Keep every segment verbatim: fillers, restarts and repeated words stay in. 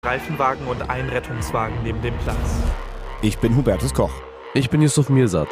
Reifenwagen und ein Rettungswagen neben dem Platz. Ich bin Hubertus Koch. Ich bin Yusuf Mirsad.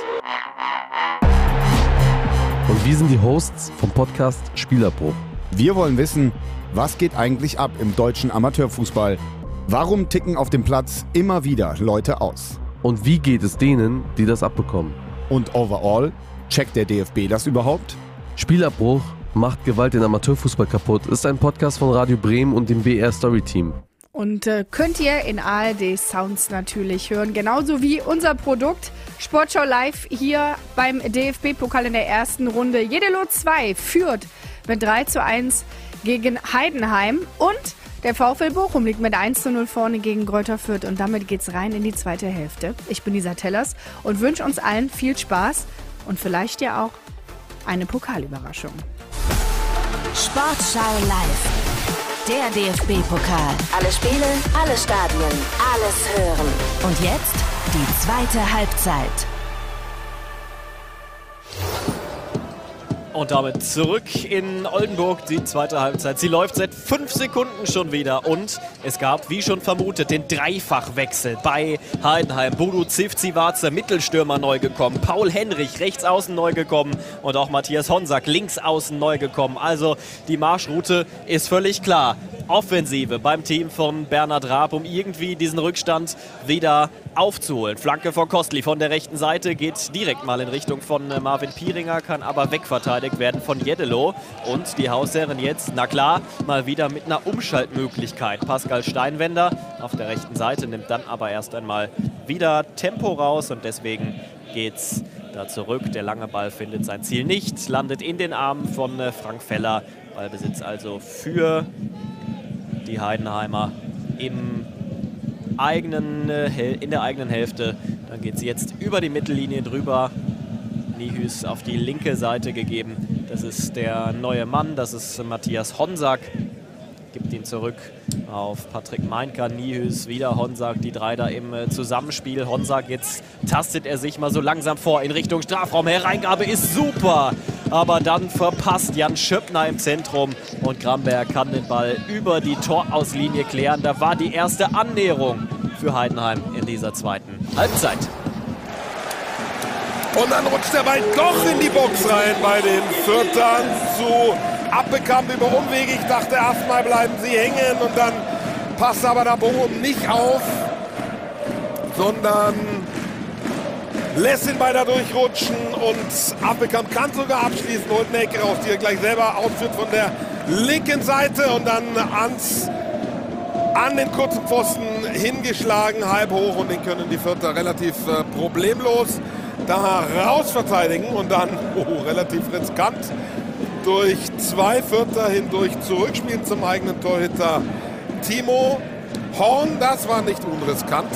Und wir sind die Hosts vom Podcast Spielabbruch. Wir wollen wissen, was geht eigentlich ab im deutschen Amateurfußball? Warum ticken auf dem Platz immer wieder Leute aus? Und wie geht es denen, die das abbekommen? Und overall, checkt der D F B das überhaupt? Spielabbruch macht Gewalt in Amateurfußball kaputt ist ein Podcast von Radio Bremen und dem B R Story Team. Und äh, könnt ihr in A R D Sounds natürlich hören, genauso wie unser Produkt Sportschau Live hier beim D F B-Pokal in der ersten Runde. Jeddelo zwei führt mit drei zu eins gegen Heidenheim und der VfL Bochum liegt mit eins zu null vorne gegen Greuther Fürth und damit geht's rein in die zweite Hälfte. Ich bin Lisa Tellers und wünsche uns allen viel Spaß und vielleicht ja auch eine Pokalüberraschung. Sportschau Live. Der D F B-Pokal. Alle Spiele, alle Stadien, alles hören. Und jetzt die zweite Halbzeit. Und damit zurück in Oldenburg, die zweite Halbzeit. Sie läuft seit fünf Sekunden schon wieder und es gab, wie schon vermutet, den Dreifachwechsel bei Heidenheim. Bodo Zivcivace, Mittelstürmer, neu gekommen. Paul Henrich, rechts außen neu gekommen. Und auch Matthias Honsack, links außen neu gekommen. Also die Marschroute ist völlig klar. Offensive beim Team von Bernhard Raab, um irgendwie diesen Rückstand wieder aufzuholen. Flanke von Kostli von der rechten Seite, geht direkt mal in Richtung von Marvin Pieringer, kann aber wegverteidigt werden von Jeddelo. Und die Hausherren jetzt, na klar, mal wieder mit einer Umschaltmöglichkeit. Pascal Steinwender auf der rechten Seite nimmt dann aber erst einmal wieder Tempo raus und deswegen geht's da zurück. Der lange Ball findet sein Ziel nicht, landet in den Armen von Frank Feller. Ballbesitz also für die Heidenheimer im eigenen, in der eigenen Hälfte. Dann geht es jetzt über die Mittellinie drüber. Nihus auf die linke Seite gegeben. Das ist der neue Mann, das ist Matthias Honsack. Gibt ihn zurück auf Patrick Meinker, Nihus, wieder Honsack, die drei da im Zusammenspiel. Honsack, jetzt tastet er sich mal so langsam vor in Richtung Strafraum. Hereingabe ist super, aber dann verpasst Jan Schöppner im Zentrum und Gramberg kann den Ball über die Torauslinie klären. Da war die erste Annäherung für Heidenheim in dieser zweiten Halbzeit. Und dann rutscht der Ball doch in die Box rein bei den Fürthern zu Abbekamp über Umwege. Ich dachte erstmal bleiben sie hängen und dann passt aber der Bochum nicht auf, sondern lässt den Ball da durchrutschen und Abbekamp kann sogar abschließen, holt eine Ecke raus, die er gleich selber ausführt von der linken Seite und dann ans, an den kurzen Pfosten hingeschlagen, halb hoch und den können die Fürther relativ äh, problemlos da raus verteidigen und dann oh, relativ riskant durch zwei Fürther hindurch zurückspielen zum eigenen Torhüter Timo Horn. Das war nicht unriskant,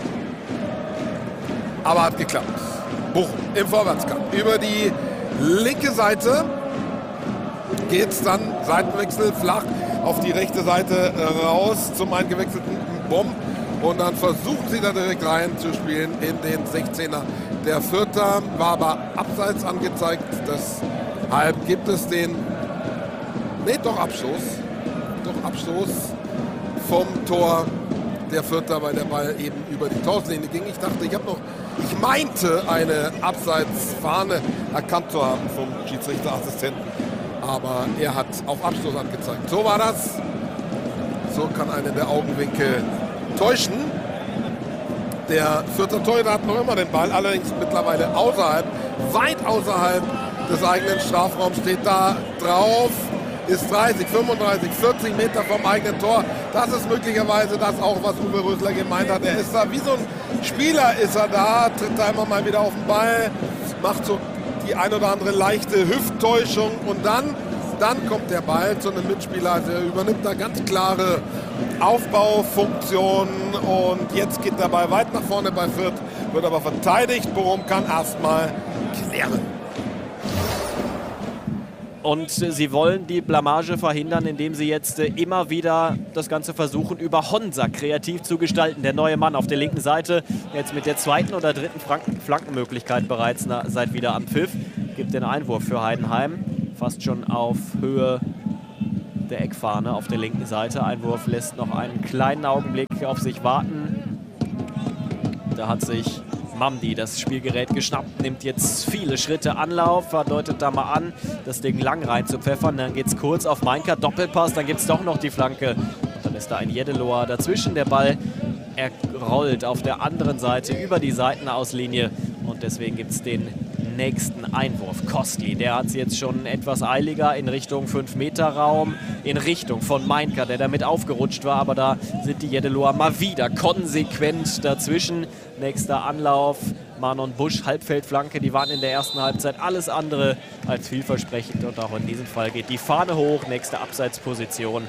aber hat geklappt. Bochum im Vorwärtskampf. Über die linke Seite geht es dann, Seitenwechsel flach auf die rechte Seite raus zum eingewechselten Bomb. Und dann versuchen sie da direkt rein zu spielen in den sechzehner der Fürther. War aber abseits angezeigt. Deshalb gibt es den, nee, doch Abstoß. Doch Abstoß vom Tor der Fürther, weil der Ball eben über die Torlinie ging. Ich dachte, ich habe noch, ich meinte eine Abseitsfahne erkannt zu haben vom Schiedsrichterassistenten. Aber er hat auf Abstoß angezeigt. So war das. So kann einen der Augenwinkel täuschen. Der Fürther Torhüter hat noch immer den Ball, allerdings mittlerweile außerhalb, weit außerhalb des eigenen Strafraums, steht da drauf, ist dreißig, fünfunddreißig, vierzig Meter vom eigenen Tor. Das ist möglicherweise das auch, was Uwe Rösler gemeint hat. Er ist da wie so ein Spieler, ist er da, tritt da immer mal wieder auf den Ball, macht so die ein oder andere leichte Hüfttäuschung und dann, dann kommt der Ball zu einem Mitspieler. Also er übernimmt da ganz klare Aufbaufunktion und jetzt geht der Ball weit nach vorne bei Fürth, wird aber verteidigt. Bochum kann erstmal klären. Und sie wollen die Blamage verhindern, indem sie jetzt immer wieder das Ganze versuchen, über Honsack kreativ zu gestalten. Der neue Mann auf der linken Seite, jetzt mit der zweiten oder dritten Flankenmöglichkeit bereits seit wieder am Pfiff, gibt den Einwurf für Heidenheim. Fast schon auf Höhe der Eckfahne auf der linken Seite. Einwurf lässt noch einen kleinen Augenblick auf sich warten. Da hat sich Mamdi das Spielgerät geschnappt, nimmt jetzt viele Schritte Anlauf, deutet da mal an, das Ding lang rein zu pfeffern. Dann geht es kurz auf Meinka, Doppelpass, dann gibt es doch noch die Flanke. Und dann ist da ein Jedeloa dazwischen. Der Ball, er rollt auf der anderen Seite über die Seitenauslinie und deswegen gibt es den nächsten Einwurf. Kostli, der hat es jetzt schon etwas eiliger in Richtung fünf Meter Raum, in Richtung von Meinka, der damit aufgerutscht war, aber da sind die Jedeloa mal wieder konsequent dazwischen. Nächster Anlauf, Manon Busch, Halbfeldflanke, die waren in der ersten Halbzeit alles andere als vielversprechend und auch in diesem Fall geht die Fahne hoch, nächste Abseitsposition.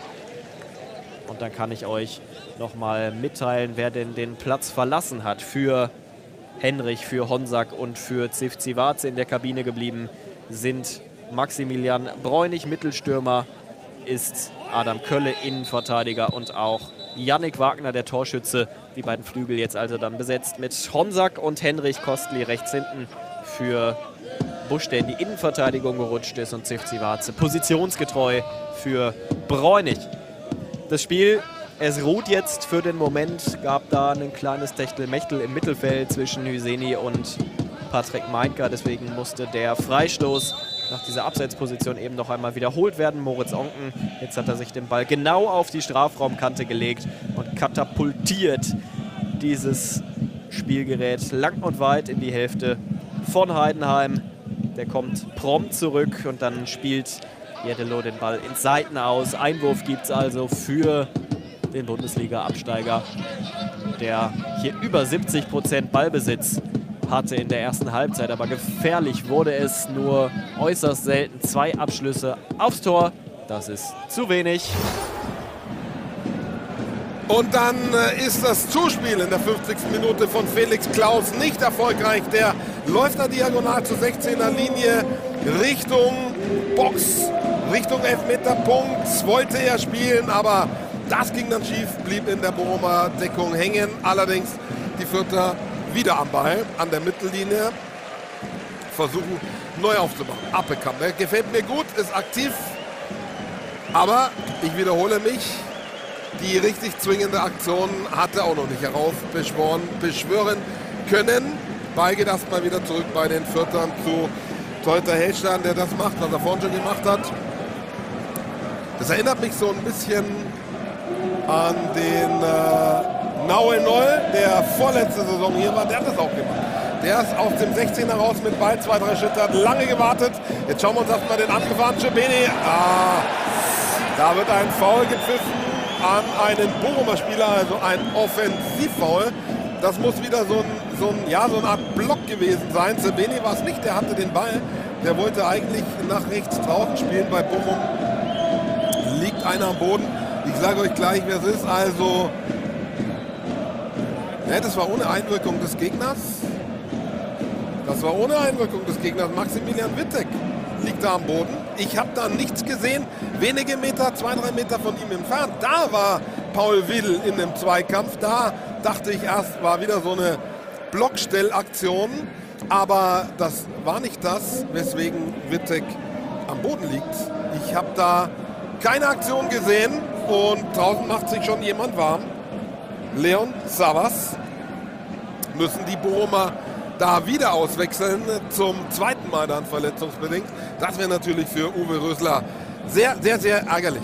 Und dann kann ich euch nochmal mitteilen, wer denn den Platz verlassen hat für Henrich, für Honsack und für Zivcivace. In der Kabine geblieben sind Maximilian Bräunig, Mittelstürmer ist Adam Kölle, Innenverteidiger, und auch Yannick Wagner, der Torschütze. Die beiden Flügel jetzt also dann besetzt mit Honsack und Henrich. Kostli rechts hinten für Busch, der in die Innenverteidigung gerutscht ist, und Zivcivace positionsgetreu für Bräunig. Das Spiel, es ruht jetzt für den Moment, gab da ein kleines Techtelmechtel im Mittelfeld zwischen Hüseni und Patrick Meinka. Deswegen musste der Freistoß nach dieser Abseitsposition eben noch einmal wiederholt werden. Moritz Onken, jetzt hat er sich den Ball genau auf die Strafraumkante gelegt und katapultiert dieses Spielgerät lang und weit in die Hälfte von Heidenheim. Der kommt prompt zurück und dann spielt Jeddelo den Ball ins Seiten aus. Einwurf gibt es also für den Bundesliga-Absteiger, der hier über siebzig Prozent Ballbesitz hatte in der ersten Halbzeit. Aber gefährlich wurde es nur äußerst selten. Zwei Abschlüsse aufs Tor, das ist zu wenig. Und dann ist das Zuspiel in der fünfzigsten Minute von Felix Klaus nicht erfolgreich. Der läuft da diagonal zur sechzehner Linie Richtung Box, Richtung Elfmeterpunkt. Wollte er spielen, aber das ging dann schief, blieb in der Bochumer Deckung hängen. Allerdings die Fürther wieder am Ball, an der Mittellinie. Versuchen neu aufzumachen. Appelkamp, der gefällt mir gut, ist aktiv. Aber ich wiederhole mich, die richtig zwingende Aktion hat er auch noch nicht heraufbeschworen, beschwören können. Ball geht erstmal wieder zurück bei den Fürthern zu Teuter Hellstein, der das macht, was er vorhin schon gemacht hat. Das erinnert mich so ein bisschen an den äh, Naue Noll, der vorletzte Saison hier war. Der hat das auch gemacht. Der ist aus dem sechzehner raus mit Ball, zwei, drei Schritte, hat lange gewartet. Jetzt schauen wir uns erstmal den angefahrenen Schebeni. Ah, da wird ein Foul gepfiffen an einen Bochumer Spieler, also ein Offensivfoul. Das muss wieder so, ein, so, ein, ja, so eine Art Block gewesen sein. Schebeni war es nicht, der hatte den Ball. Der wollte eigentlich nach rechts draußen spielen. Bei Bochum liegt einer am Boden. Ich sage euch gleich, wer es ist. Also, ne, das war ohne Einwirkung des Gegners. Das war ohne Einwirkung des Gegners. Maximilian Wittek liegt da am Boden. Ich habe da nichts gesehen. Wenige Meter, zwei, drei Meter von ihm entfernt. Da war Paul Widl in dem Zweikampf. Da dachte ich erst, war wieder so eine Blockstellaktion. Aber das war nicht das, weswegen Wittek am Boden liegt. Ich habe da keine Aktion gesehen. Und draußen macht sich schon jemand warm. Leon Savas. Müssen die Bochumer da wieder auswechseln, zum zweiten Mal dann verletzungsbedingt. Das wäre natürlich für Uwe Rösler sehr, sehr, sehr ärgerlich.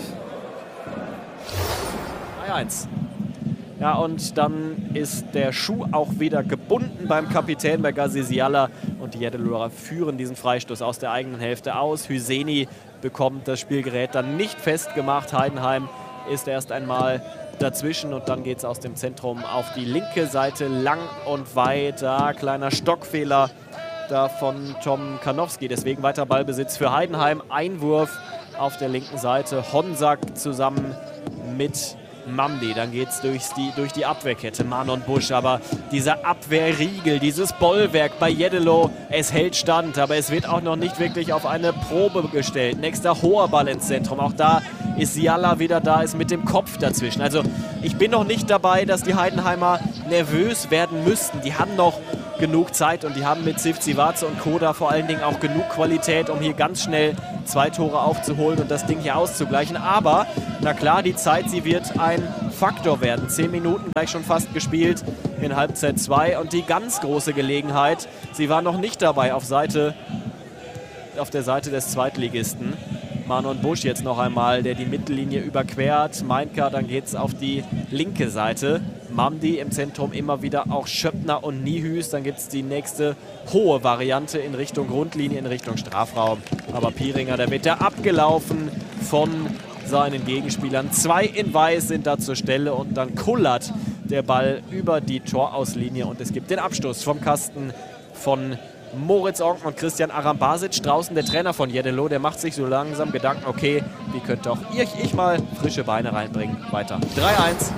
drei eins. Ja, und dann ist der Schuh auch wieder gebunden beim Kapitän, bei Gaziziala. Und die Jeddelo führen diesen Freistoß aus der eigenen Hälfte aus. Hüseni bekommt das Spielgerät dann nicht festgemacht. Heidenheim ist erst einmal dazwischen und dann geht es aus dem Zentrum auf die linke Seite lang und weit. Da kleiner Stockfehler da von Tom Karnowski. Deswegen weiter Ballbesitz für Heidenheim. Einwurf auf der linken Seite. Honsack zusammen mit Mamdi. Dann geht es durch die, durch die Abwehrkette. Manon Busch, aber dieser Abwehrriegel, dieses Bollwerk bei Jeddelo, es hält stand, aber es wird auch noch nicht wirklich auf eine Probe gestellt. Nächster hoher Ball ins Zentrum. Auch da ist Siala wieder da, ist mit dem Kopf dazwischen. Also ich bin noch nicht dabei, dass die Heidenheimer nervös werden müssten. Die haben noch genug Zeit und die haben mit Sivcivace und Koda vor allen Dingen auch genug Qualität, um hier ganz schnell zwei Tore aufzuholen und das Ding hier auszugleichen. Aber, na klar, die Zeit, sie wird ein Faktor werden. Zehn Minuten gleich schon fast gespielt in Halbzeit zwei und die ganz große Gelegenheit, sie war noch nicht dabei auf Seite, auf der Seite des Zweitligisten. Manon Busch jetzt noch einmal, der die Mittellinie überquert. Meinka, dann geht es auf die linke Seite. Mamdi im Zentrum, immer wieder auch Schöppner und Niehüß. Dann gibt es die nächste hohe Variante in Richtung Grundlinie, in Richtung Strafraum. Aber Pieringer, der wird da abgelaufen von seinen Gegenspielern. Zwei in Weiß sind da zur Stelle und dann kullert der Ball über die Torauslinie und es gibt den Abstoß vom Kasten von Moritz Onken und Christian Arambasic. Draußen der Trainer von Jeddelo, der macht sich so langsam Gedanken, okay, wie könnte auch ich, ich mal frische Beine reinbringen. Weiter. drei eins.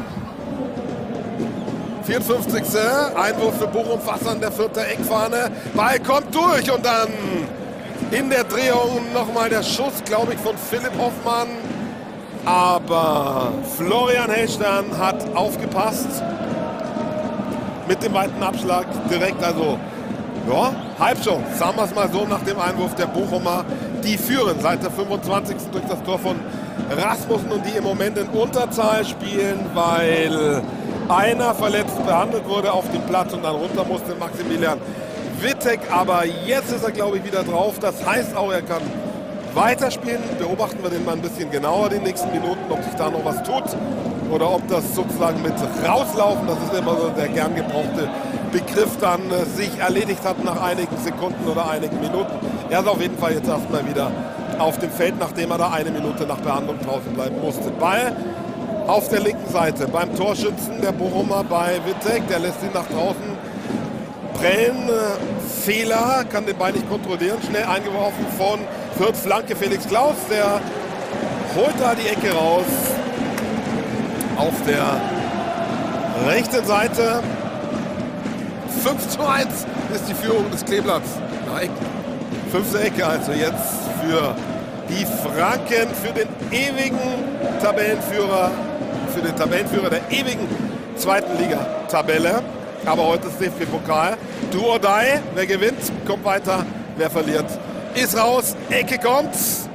vierundfünfzigste Einwurf für Bochum, fast an der vierten Eckfahne. Ball kommt durch und dann in der Drehung nochmal der Schuss, glaube ich, von Philipp Hoffmann. Aber Florian Hellstern hat aufgepasst mit dem weiten Abschlag direkt, also ja, Halbchance, sagen wir es mal so, nach dem Einwurf der Bochumer. Die führen seit der fünfundzwanzigsten durch das Tor von Rasmussen und die im Moment in Unterzahl spielen, weil einer verletzt behandelt wurde auf dem Platz und dann runter musste Maximilian Wittek. Aber jetzt ist er, glaube ich, wieder drauf. Das heißt auch, er kann weiterspielen. Beobachten wir den mal ein bisschen genauer die nächsten Minuten, ob sich da noch was tut oder ob das sozusagen mit rauslaufen, das ist immer so der gern gebrauchte Begriff, dann äh, sich erledigt hat nach einigen Sekunden oder einigen Minuten. Er ist auf jeden Fall jetzt erstmal wieder auf dem Feld, nachdem er da eine Minute nach Behandlung draußen bleiben musste. Ball auf der linken Seite beim Torschützen der Bochumer bei Wittek, der lässt ihn nach draußen prellen. Äh, Fehler, kann den Ball nicht kontrollieren, schnell eingeworfen von Fürth, Flanke Felix Klaus, der holt da die Ecke raus. Auf der rechten Seite fünf zu eins ist die Führung des Kleeblatts. Nein, fünfte Ecke also jetzt für die Franken, für den ewigen Tabellenführer, für den Tabellenführer der ewigen zweiten Liga-Tabelle. Aber heute ist D F B-Pokal. Do or die, wer gewinnt, kommt weiter, wer verliert, ist raus. Ecke kommt.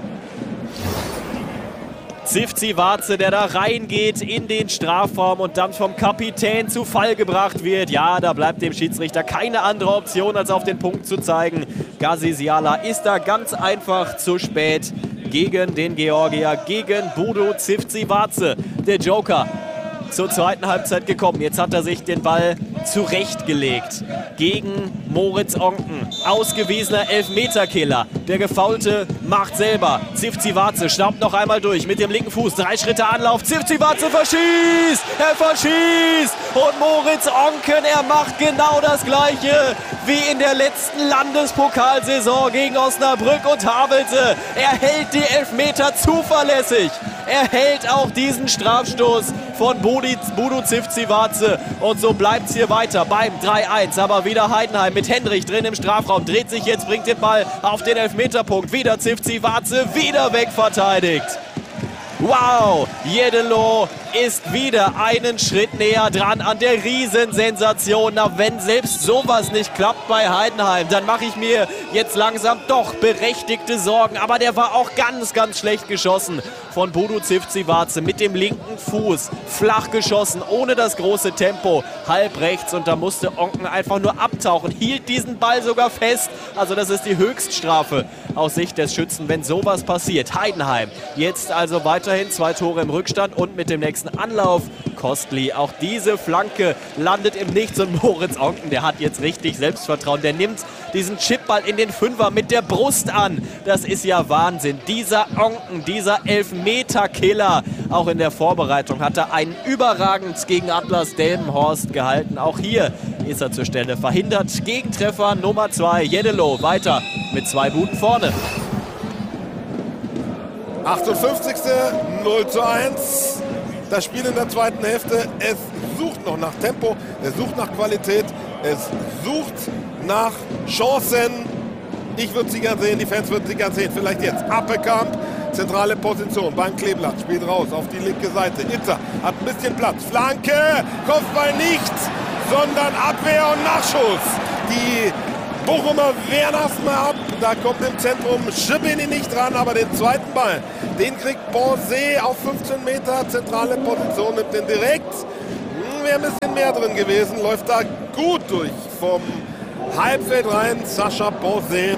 Sivcivace, der da reingeht in den Strafraum und dann vom Kapitän zu Fall gebracht wird. Ja, da bleibt dem Schiedsrichter keine andere Option, als auf den Punkt zu zeigen. Gazi-Siala ist da ganz einfach zu spät gegen den Georgier, gegen Bodo Sivcivace. Der Joker zur zweiten Halbzeit gekommen. Jetzt hat er sich den Ball zurechtgelegt gegen Moritz Onken. Ausgewiesener Elfmeterkiller. Der Gefaulte macht selber. Sivcivace schnappt noch einmal durch mit dem linken Fuß. Drei Schritte Anlauf. Sivcivace verschießt. Er verschießt. Und Moritz Onken, er macht genau das Gleiche wie in der letzten Landespokalsaison gegen Osnabrück und Havelse. Er hält die Elfmeter zuverlässig. Er hält auch diesen Strafstoß von Bodo Sivcivace. Und so bleibt es hier weiter beim drei eins. Aber wieder Heidenheim mit Hendrich drin im Strafraum. Dreht sich jetzt, bringt den Ball auf den Elfmeterpunkt. Wieder Sivcivace, wieder wegverteidigt. Wow, Jeddelo ist wieder einen Schritt näher dran an der Riesensensation. Na, wenn selbst sowas nicht klappt bei Heidenheim, dann mache ich mir jetzt langsam doch berechtigte Sorgen. Aber der war auch ganz, ganz schlecht geschossen von Bodo Sivcivace mit dem linken Fuß. Flach geschossen, ohne das große Tempo. Halb rechts und da musste Onken einfach nur abtauchen. Hielt diesen Ball sogar fest. Also das ist die Höchststrafe aus Sicht des Schützen, wenn sowas passiert. Heidenheim jetzt also weiterhin zwei Tore im Rückstand und mit dem nächsten Anlauf Kostli. Auch diese Flanke landet im Nichts und Moritz Onken, der hat jetzt richtig Selbstvertrauen. Der nimmt diesen Chipball in den Fünfer mit der Brust an. Das ist ja Wahnsinn. Dieser Onken, dieser Elfmeterkiller, auch in der Vorbereitung hat er einen überragend gegen Atlas Delmenhorst gehalten. Auch hier ist er zur Stelle verhindert. Gegentreffer Nummer zwei. Jeddelo weiter mit zwei Buden vorne. achtundfünfzigste null zu eins. Das Spiel in der zweiten Hälfte. Es sucht noch nach Tempo, es sucht nach Qualität, es sucht nach Chancen. Ich würde sie gern sehen, die Fans würden sie gern sehen. Vielleicht jetzt. Appelkamp, zentrale Position beim Kleeblatt. Spielt raus auf die linke Seite. Itzer hat ein bisschen Platz. Flanke, Kopfball nicht. sondern Abwehr und Nachschuss. Die Bochumer wehren erstmal ab. Da kommt im Zentrum Schibini nicht dran, aber den zweiten Ball, den kriegt Borsee auf fünfzehn Meter, zentrale Position, nimmt den direkt. Wäre ein bisschen mehr drin gewesen, läuft da gut durch vom Halbfeld rein, Sascha Borsee.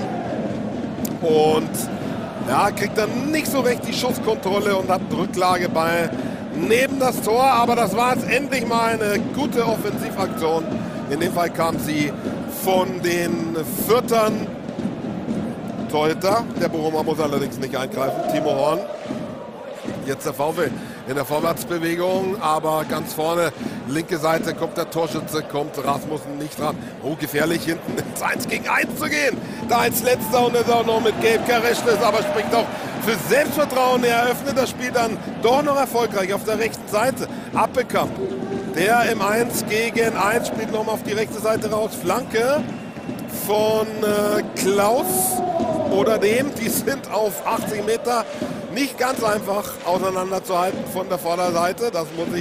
Und ja, kriegt dann nicht so recht die Schusskontrolle und hat Rücklage bei neben das Tor. Aber das war jetzt endlich mal eine gute Offensivaktion. In dem Fall kam sie von den Fürtern. Torhüter, der Bochumer muss allerdings nicht eingreifen. Timo Horn. Jetzt der VfL in der Vorwärtsbewegung, aber ganz vorne, linke Seite kommt der Torschütze, kommt Rasmussen nicht dran. Oh, gefährlich hinten ins eins gegen eins zu gehen. Da als letzter und ist auch noch mit Gabe Kareshnes, aber spricht auch für Selbstvertrauen. Er eröffnet das Spiel dann doch noch erfolgreich auf der rechten Seite. Appekamp, der im eins gegen eins spielt nochmal auf die rechte Seite raus. Flanke von äh, Klaus oder dem, die sind auf achtzig Meter. Nicht ganz einfach auseinanderzuhalten von der Vorderseite, das muss ich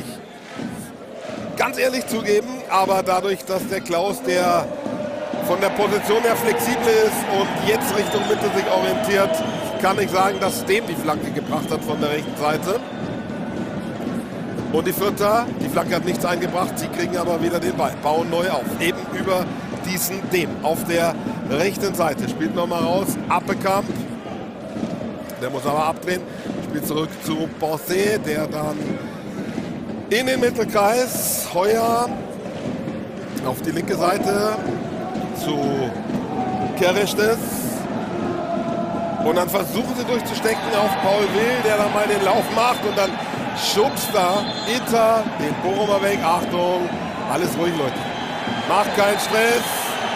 ganz ehrlich zugeben. Aber dadurch, dass der Klaus, der von der Position her flexibel ist und jetzt Richtung Mitte sich orientiert, kann ich sagen, dass dem die Flanke gebracht hat von der rechten Seite. Und die Fürther, die Flanke hat nichts eingebracht, sie kriegen aber wieder den Ball, bauen neu auf, eben über diesen dem auf der rechten Seite. Spielt nochmal raus, Appekamp. Der muss aber abdrehen. Spielt zurück zu Borsee, der dann in den Mittelkreis. Heuer auf die linke Seite zu Kareshnes. Und dann versuchen sie durchzustecken auf Paul Will, der dann mal den Lauf macht. Und dann schubst da Itter den Bochumer weg. Achtung, alles ruhig, Leute. Macht keinen Stress.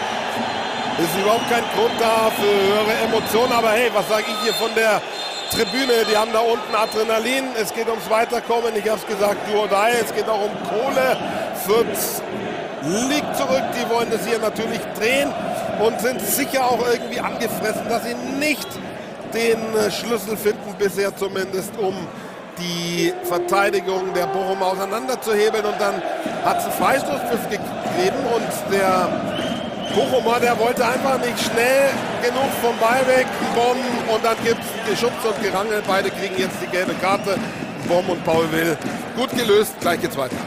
Ist überhaupt kein Grund da für höhere Emotionen. Aber hey, was sage ich hier von der Tribüne? Die haben da unten Adrenalin. Es geht ums Weiterkommen. Ich habe es gesagt, do or die. Es geht auch um Kohle. Fürth liegt zurück. Die wollen das hier natürlich drehen und sind sicher auch irgendwie angefressen, dass sie nicht den Schlüssel finden, bisher zumindest, um die Verteidigung der Bochum auseinanderzuhebeln. Und dann hat es einen Freistoßpfiff gegeben und der Bochumer, der wollte einfach nicht schnell genug vom Ball weg, Bomben, und dann gibt es Geschubs und Gerangel. Beide kriegen jetzt die gelbe Karte. Bomben und Paul Will. Gut gelöst, gleich geht's weiter.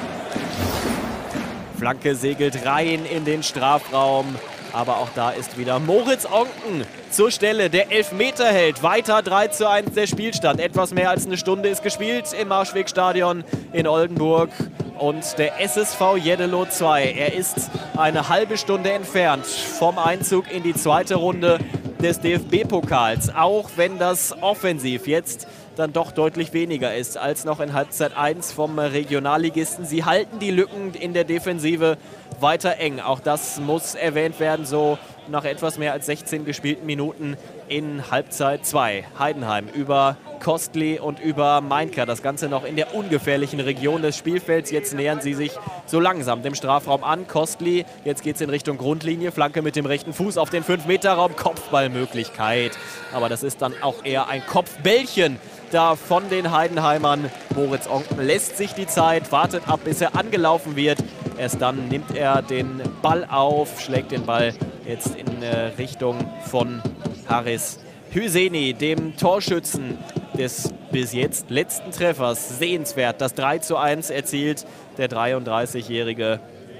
Flanke segelt rein in den Strafraum. Aber auch da ist wieder Moritz Onken zur Stelle. Der Elfmeterheld. Weiter drei zu eins der Spielstand. Etwas mehr als eine Stunde ist gespielt im Marschwegstadion in Oldenburg. Und der S S V Jeddelo zwei, er ist eine halbe Stunde entfernt vom Einzug in die zweite Runde des D F B-Pokals. Auch wenn das offensiv jetzt dann doch deutlich weniger ist als noch in Halbzeit eins vom Regionalligisten. Sie halten die Lücken in der Defensive weiter eng. Auch das muss erwähnt werden, so nach etwas mehr als sechzehn gespielten Minuten in Halbzeit zwei. Heidenheim über Kostli und über Meinker. Das Ganze noch in der ungefährlichen Region des Spielfelds. Jetzt nähern sie sich so langsam dem Strafraum an. Kostli, jetzt geht es in Richtung Grundlinie. Flanke mit dem rechten Fuß auf den fünf Meter Raum. Kopfballmöglichkeit. Aber das ist dann auch eher ein Kopfbällchen da von den Heidenheimern. Moritz Onken lässt sich die Zeit, wartet ab, bis er angelaufen wird. Erst dann nimmt er den Ball auf, schlägt den Ball jetzt in äh, Richtung von Haris Hüseni, dem Torschützen des bis jetzt letzten Treffers. Sehenswert, das drei zu eins erzielt. Der dreiunddreißigjährige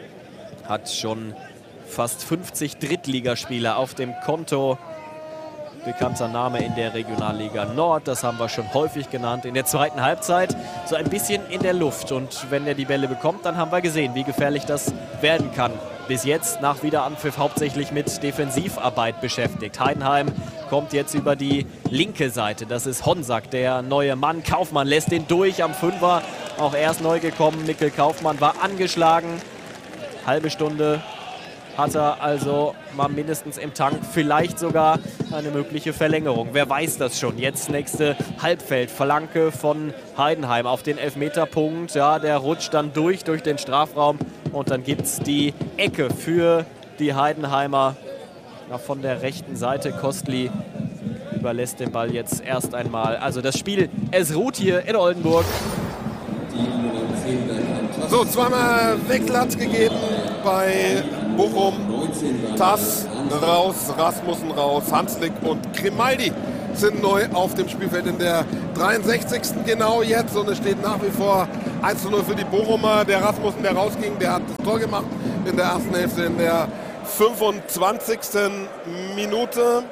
hat schon fast fünfzig Drittligaspiele auf dem Konto. Bekannter Name in der Regionalliga Nord, das haben wir schon häufig genannt. In der zweiten Halbzeit so ein bisschen in der Luft. Und wenn er die Bälle bekommt, dann haben wir gesehen, wie gefährlich das werden kann. Bis jetzt nach Wiederanpfiff hauptsächlich mit Defensivarbeit beschäftigt. Heidenheim kommt jetzt über die linke Seite. Das ist Honsack, der neue Mann. Kaufmann lässt den durch am Fünfer. Auch er ist neu gekommen. Mikkel Kaufmann war angeschlagen. Halbe Stunde hat er also mal mindestens im Tank, vielleicht sogar eine mögliche Verlängerung. Wer weiß das schon. Jetzt nächste Halbfeld. Flanke von Heidenheim auf den Elfmeterpunkt. Ja, der rutscht dann durch, durch den Strafraum. Und dann gibt es die Ecke für die Heidenheimer. Ja, von der rechten Seite. Kostli überlässt den Ball jetzt erst einmal. Also das Spiel, es ruht hier in Oldenburg. So, zweimal Wechsel hat es gegeben. bei Bochum. Tass raus, Rasmussen raus, Hanslik und Grimaldi sind neu auf dem Spielfeld in der dreiundsechzigsten genau jetzt. Und es steht nach wie vor eins zu null für die Bochumer. Der Rasmussen, der rausging, der hat das Tor gemacht in der ersten Hälfte in der fünfundzwanzigsten Minute.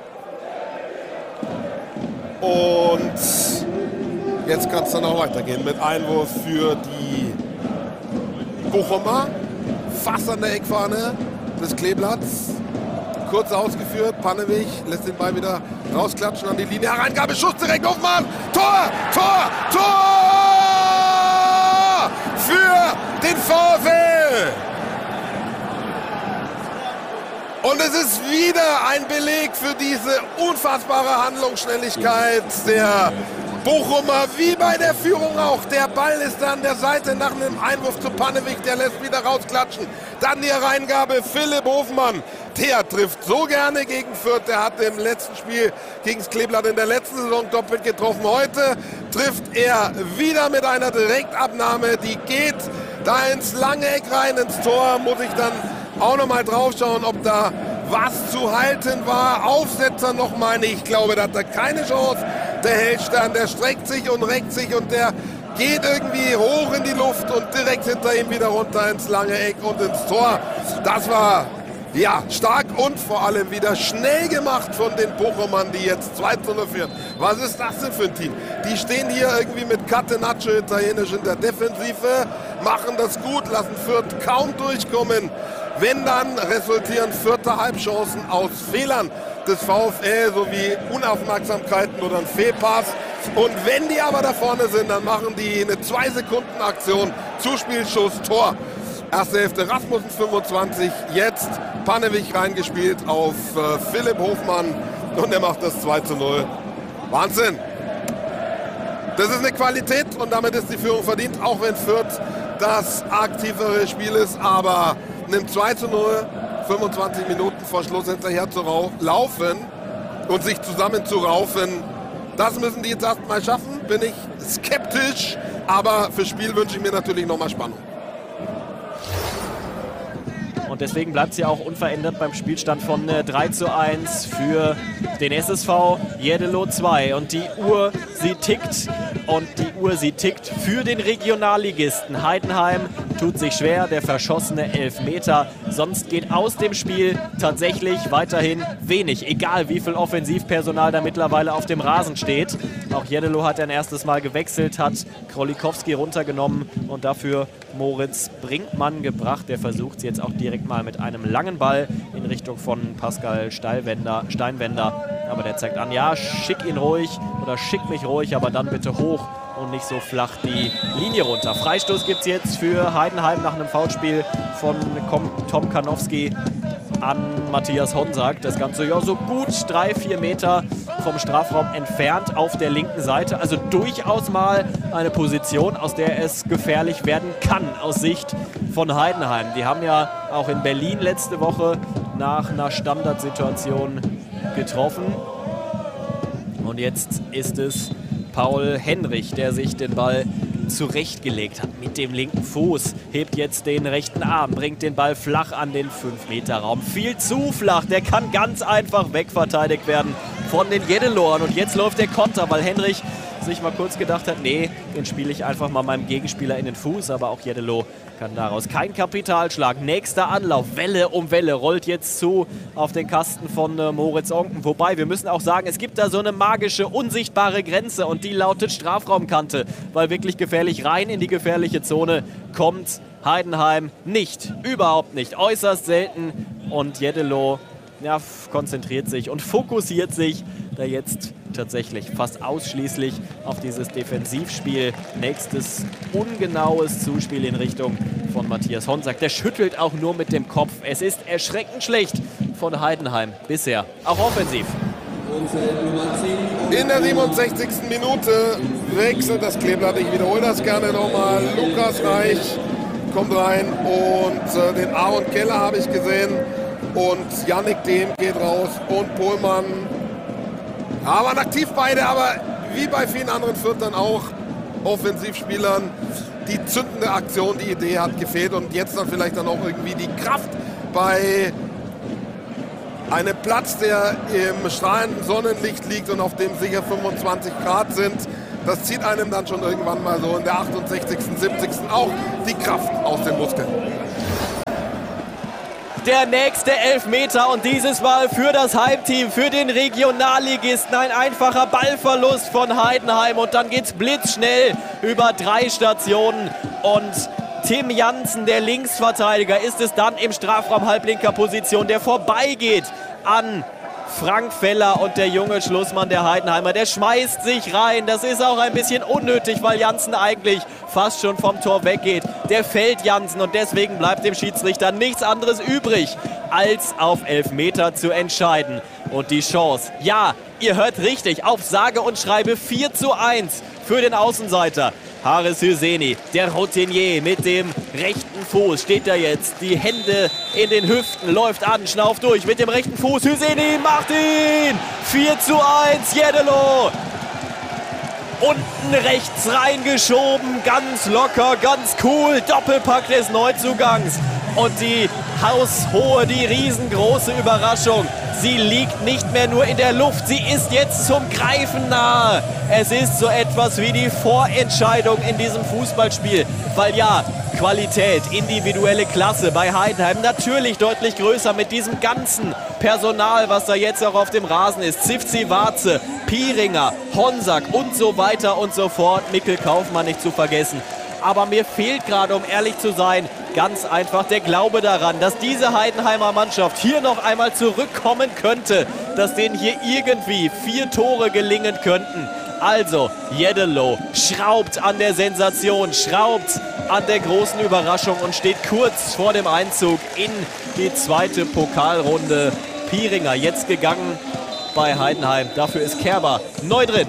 Und jetzt kann es dann auch weitergehen mit Einwurf für die Bochumer. Fast an der Eckfahne des Kleeblatts. Kurz ausgeführt, Panewig lässt den Ball wieder rausklatschen an die Linie. Hereingabe, Schuss direkt auf Mann. Tor, Tor, Tor für den VfL. Und es ist wieder ein Beleg für diese unfassbare Handlungsschnelligkeit der Bochumer, wie bei der Führung auch. Der Ball ist an der Seite nach einem Einwurf zu Panewig, der lässt wieder rausklatschen. Dann die Hereingabe, Philipp Hofmann, der trifft so gerne gegen Fürth. Der hat im letzten Spiel gegen das Kleeblatt in der letzten Saison doppelt getroffen. Heute trifft er wieder mit einer Direktabnahme, die geht da ins lange Eck rein, ins Tor. Muss ich dann auch noch mal drauf schauen, ob da was zu halten war. Aufsetzer noch mal nicht. Ich glaube, da hat er keine Chance. Der Hellstern, der streckt sich und reckt sich und der geht irgendwie hoch in die Luft und direkt hinter ihm wieder runter ins lange Eck und ins Tor. Das war ja stark und vor allem wieder schnell gemacht von den Bochumern, die jetzt zwei zu null führen. Was ist das denn für ein Team? Die stehen hier irgendwie mit Catenaccio italienisch in der Defensive, machen das gut, lassen Fürth kaum durchkommen. Wenn, dann resultieren Fürther Halbchancen aus Fehlern des VfL sowie Unaufmerksamkeiten oder ein Fehlpass. Und wenn die aber da vorne sind, dann machen die eine zwei Sekunden Aktion, Zuspielschuss, Tor. Erste Hälfte Rasmussen fünfundzwanzig, jetzt Panewig reingespielt auf äh, Philipp Hofmann und er macht das zwei zu null. Wahnsinn! Das ist eine Qualität und damit ist die Führung verdient, auch wenn Fürth das aktivere Spiel ist, aber nimmt zwei zu null, fünfundzwanzig Minuten vor Schluss hinterher zu laufen und sich zusammen zu raufen. Das müssen die jetzt erstmal schaffen, bin ich skeptisch, aber fürs Spiel wünsche ich mir natürlich nochmal Spannung. Und deswegen bleibt es ja auch unverändert beim Spielstand von äh, drei zu eins für den S S V Jeddelo zwei. Und die Uhr, sie tickt. Und die Uhr, sie tickt für den Regionalligisten. Heidenheim tut sich schwer, der verschossene Elfmeter. Sonst geht aus dem Spiel tatsächlich weiterhin wenig. Egal wie viel Offensivpersonal da mittlerweile auf dem Rasen steht. Auch Jeddelo hat ein erstes Mal gewechselt, hat Krolikowski runtergenommen und dafür Moritz Brinkmann gebracht. Der versucht es jetzt auch direkt mal mit einem langen Ball in Richtung von Pascal Steinwender. Steinwender. Aber der zeigt an, ja, schick ihn ruhig oder schick mich ruhig, aber dann bitte hoch und nicht so flach die Linie runter. Freistoß gibt es jetzt für Heidenheim nach einem Foulspiel von Tom Karnowski an Matthias Honsack. Das Ganze ja so gut drei, vier Meter vom Strafraum entfernt auf der linken Seite. Also durchaus mal eine Position, aus der es gefährlich werden kann aus Sicht von Heidenheim. Die haben ja auch in Berlin letzte Woche nach einer Standardsituation getroffen. Und jetzt ist es Paul Henrich, der sich den Ball zurechtgelegt hat mit dem linken Fuß, hebt jetzt den rechten Arm, bringt den Ball flach an den fünf Meter Raum. Viel zu flach, der kann ganz einfach wegverteidigt werden von den Jeddeloern. Und jetzt läuft der Konter, weil Henrich sich mal kurz gedacht hat, nee, den spiele ich einfach mal meinem Gegenspieler in den Fuß, aber auch Jeddelo kann daraus kein Kapitalschlag. Nächster Anlauf, Welle um Welle, rollt jetzt zu auf den Kasten von äh, Moritz Onken. Wobei, wir müssen auch sagen, es gibt da so eine magische, unsichtbare Grenze und die lautet Strafraumkante, weil wirklich gefährlich rein in die gefährliche Zone kommt Heidenheim nicht, überhaupt nicht, äußerst selten und Jeddelo ja, konzentriert sich und fokussiert sich da jetzt tatsächlich fast ausschließlich auf dieses Defensivspiel. Nächstes ungenaues Zuspiel in Richtung von Matthias Honsack. Der schüttelt auch nur mit dem Kopf. Es ist erschreckend schlecht von Heidenheim bisher, auch offensiv. In der siebenundsechzigsten Minute wechselt das Kleeblatt. Ich wiederhole das gerne nochmal. Lukas Reich kommt rein und äh, den Aaron Keller habe ich gesehen. Und Yannick Dehm geht raus und Pohlmann. Ja, waren aktiv beide, aber wie bei vielen anderen Fürthern auch Offensivspielern, die zündende Aktion, die Idee hat gefehlt und jetzt dann vielleicht dann auch irgendwie die Kraft bei einem Platz, der im strahlenden Sonnenlicht liegt und auf dem sicher fünfundzwanzig Grad sind. Das zieht einem dann schon irgendwann mal so in der achtundsechzigsten, siebzigsten auch die Kraft aus den Muskeln. Der nächste Elfmeter und dieses Mal für das Heimteam, für den Regionalligisten. Ein einfacher Ballverlust von Heidenheim und dann geht's blitzschnell über drei Stationen. Und Tim Jansen, der Linksverteidiger, ist es dann im Strafraum halblinker Position, der vorbeigeht an Frank Feller und der junge Schlussmann der Heidenheimer, der schmeißt sich rein. Das ist auch ein bisschen unnötig, weil Jansen eigentlich fast schon vom Tor weggeht. Der fällt Jansen und deswegen bleibt dem Schiedsrichter nichts anderes übrig, als auf Elfmeter zu entscheiden. Und die Chance, ja, ihr hört richtig, auf sage und schreibe vier zu eins für den Außenseiter. Haris Hüseni, der Routinier mit dem rechten Fuß, steht da jetzt, die Hände in den Hüften, läuft an, schnauft durch mit dem rechten Fuß. Hüseni macht ihn! vier zu eins, Jeddelo! Unten rechts reingeschoben, ganz locker, ganz cool, Doppelpack des Neuzugangs. Und die haushohe, die riesengroße Überraschung, sie liegt nicht mehr nur in der Luft, sie ist jetzt zum Greifen nahe. Es ist so etwas wie die Vorentscheidung in diesem Fußballspiel, weil ja, Qualität, individuelle Klasse bei Heidenheim natürlich deutlich größer mit diesem ganzen Personal, was da jetzt auch auf dem Rasen ist. Zivci Warze, Pieringer, Honsack und so weiter und so fort. Mikkel Kaufmann nicht zu vergessen. Aber mir fehlt gerade, um ehrlich zu sein, ganz einfach der Glaube daran, dass diese Heidenheimer Mannschaft hier noch einmal zurückkommen könnte, dass denen hier irgendwie vier Tore gelingen könnten. Also, Jeddelo schraubt an der Sensation, schraubt an der großen Überraschung und steht kurz vor dem Einzug in die zweite Pokalrunde. Pieringer jetzt gegangen bei Heidenheim. Dafür ist Kerber neu drin.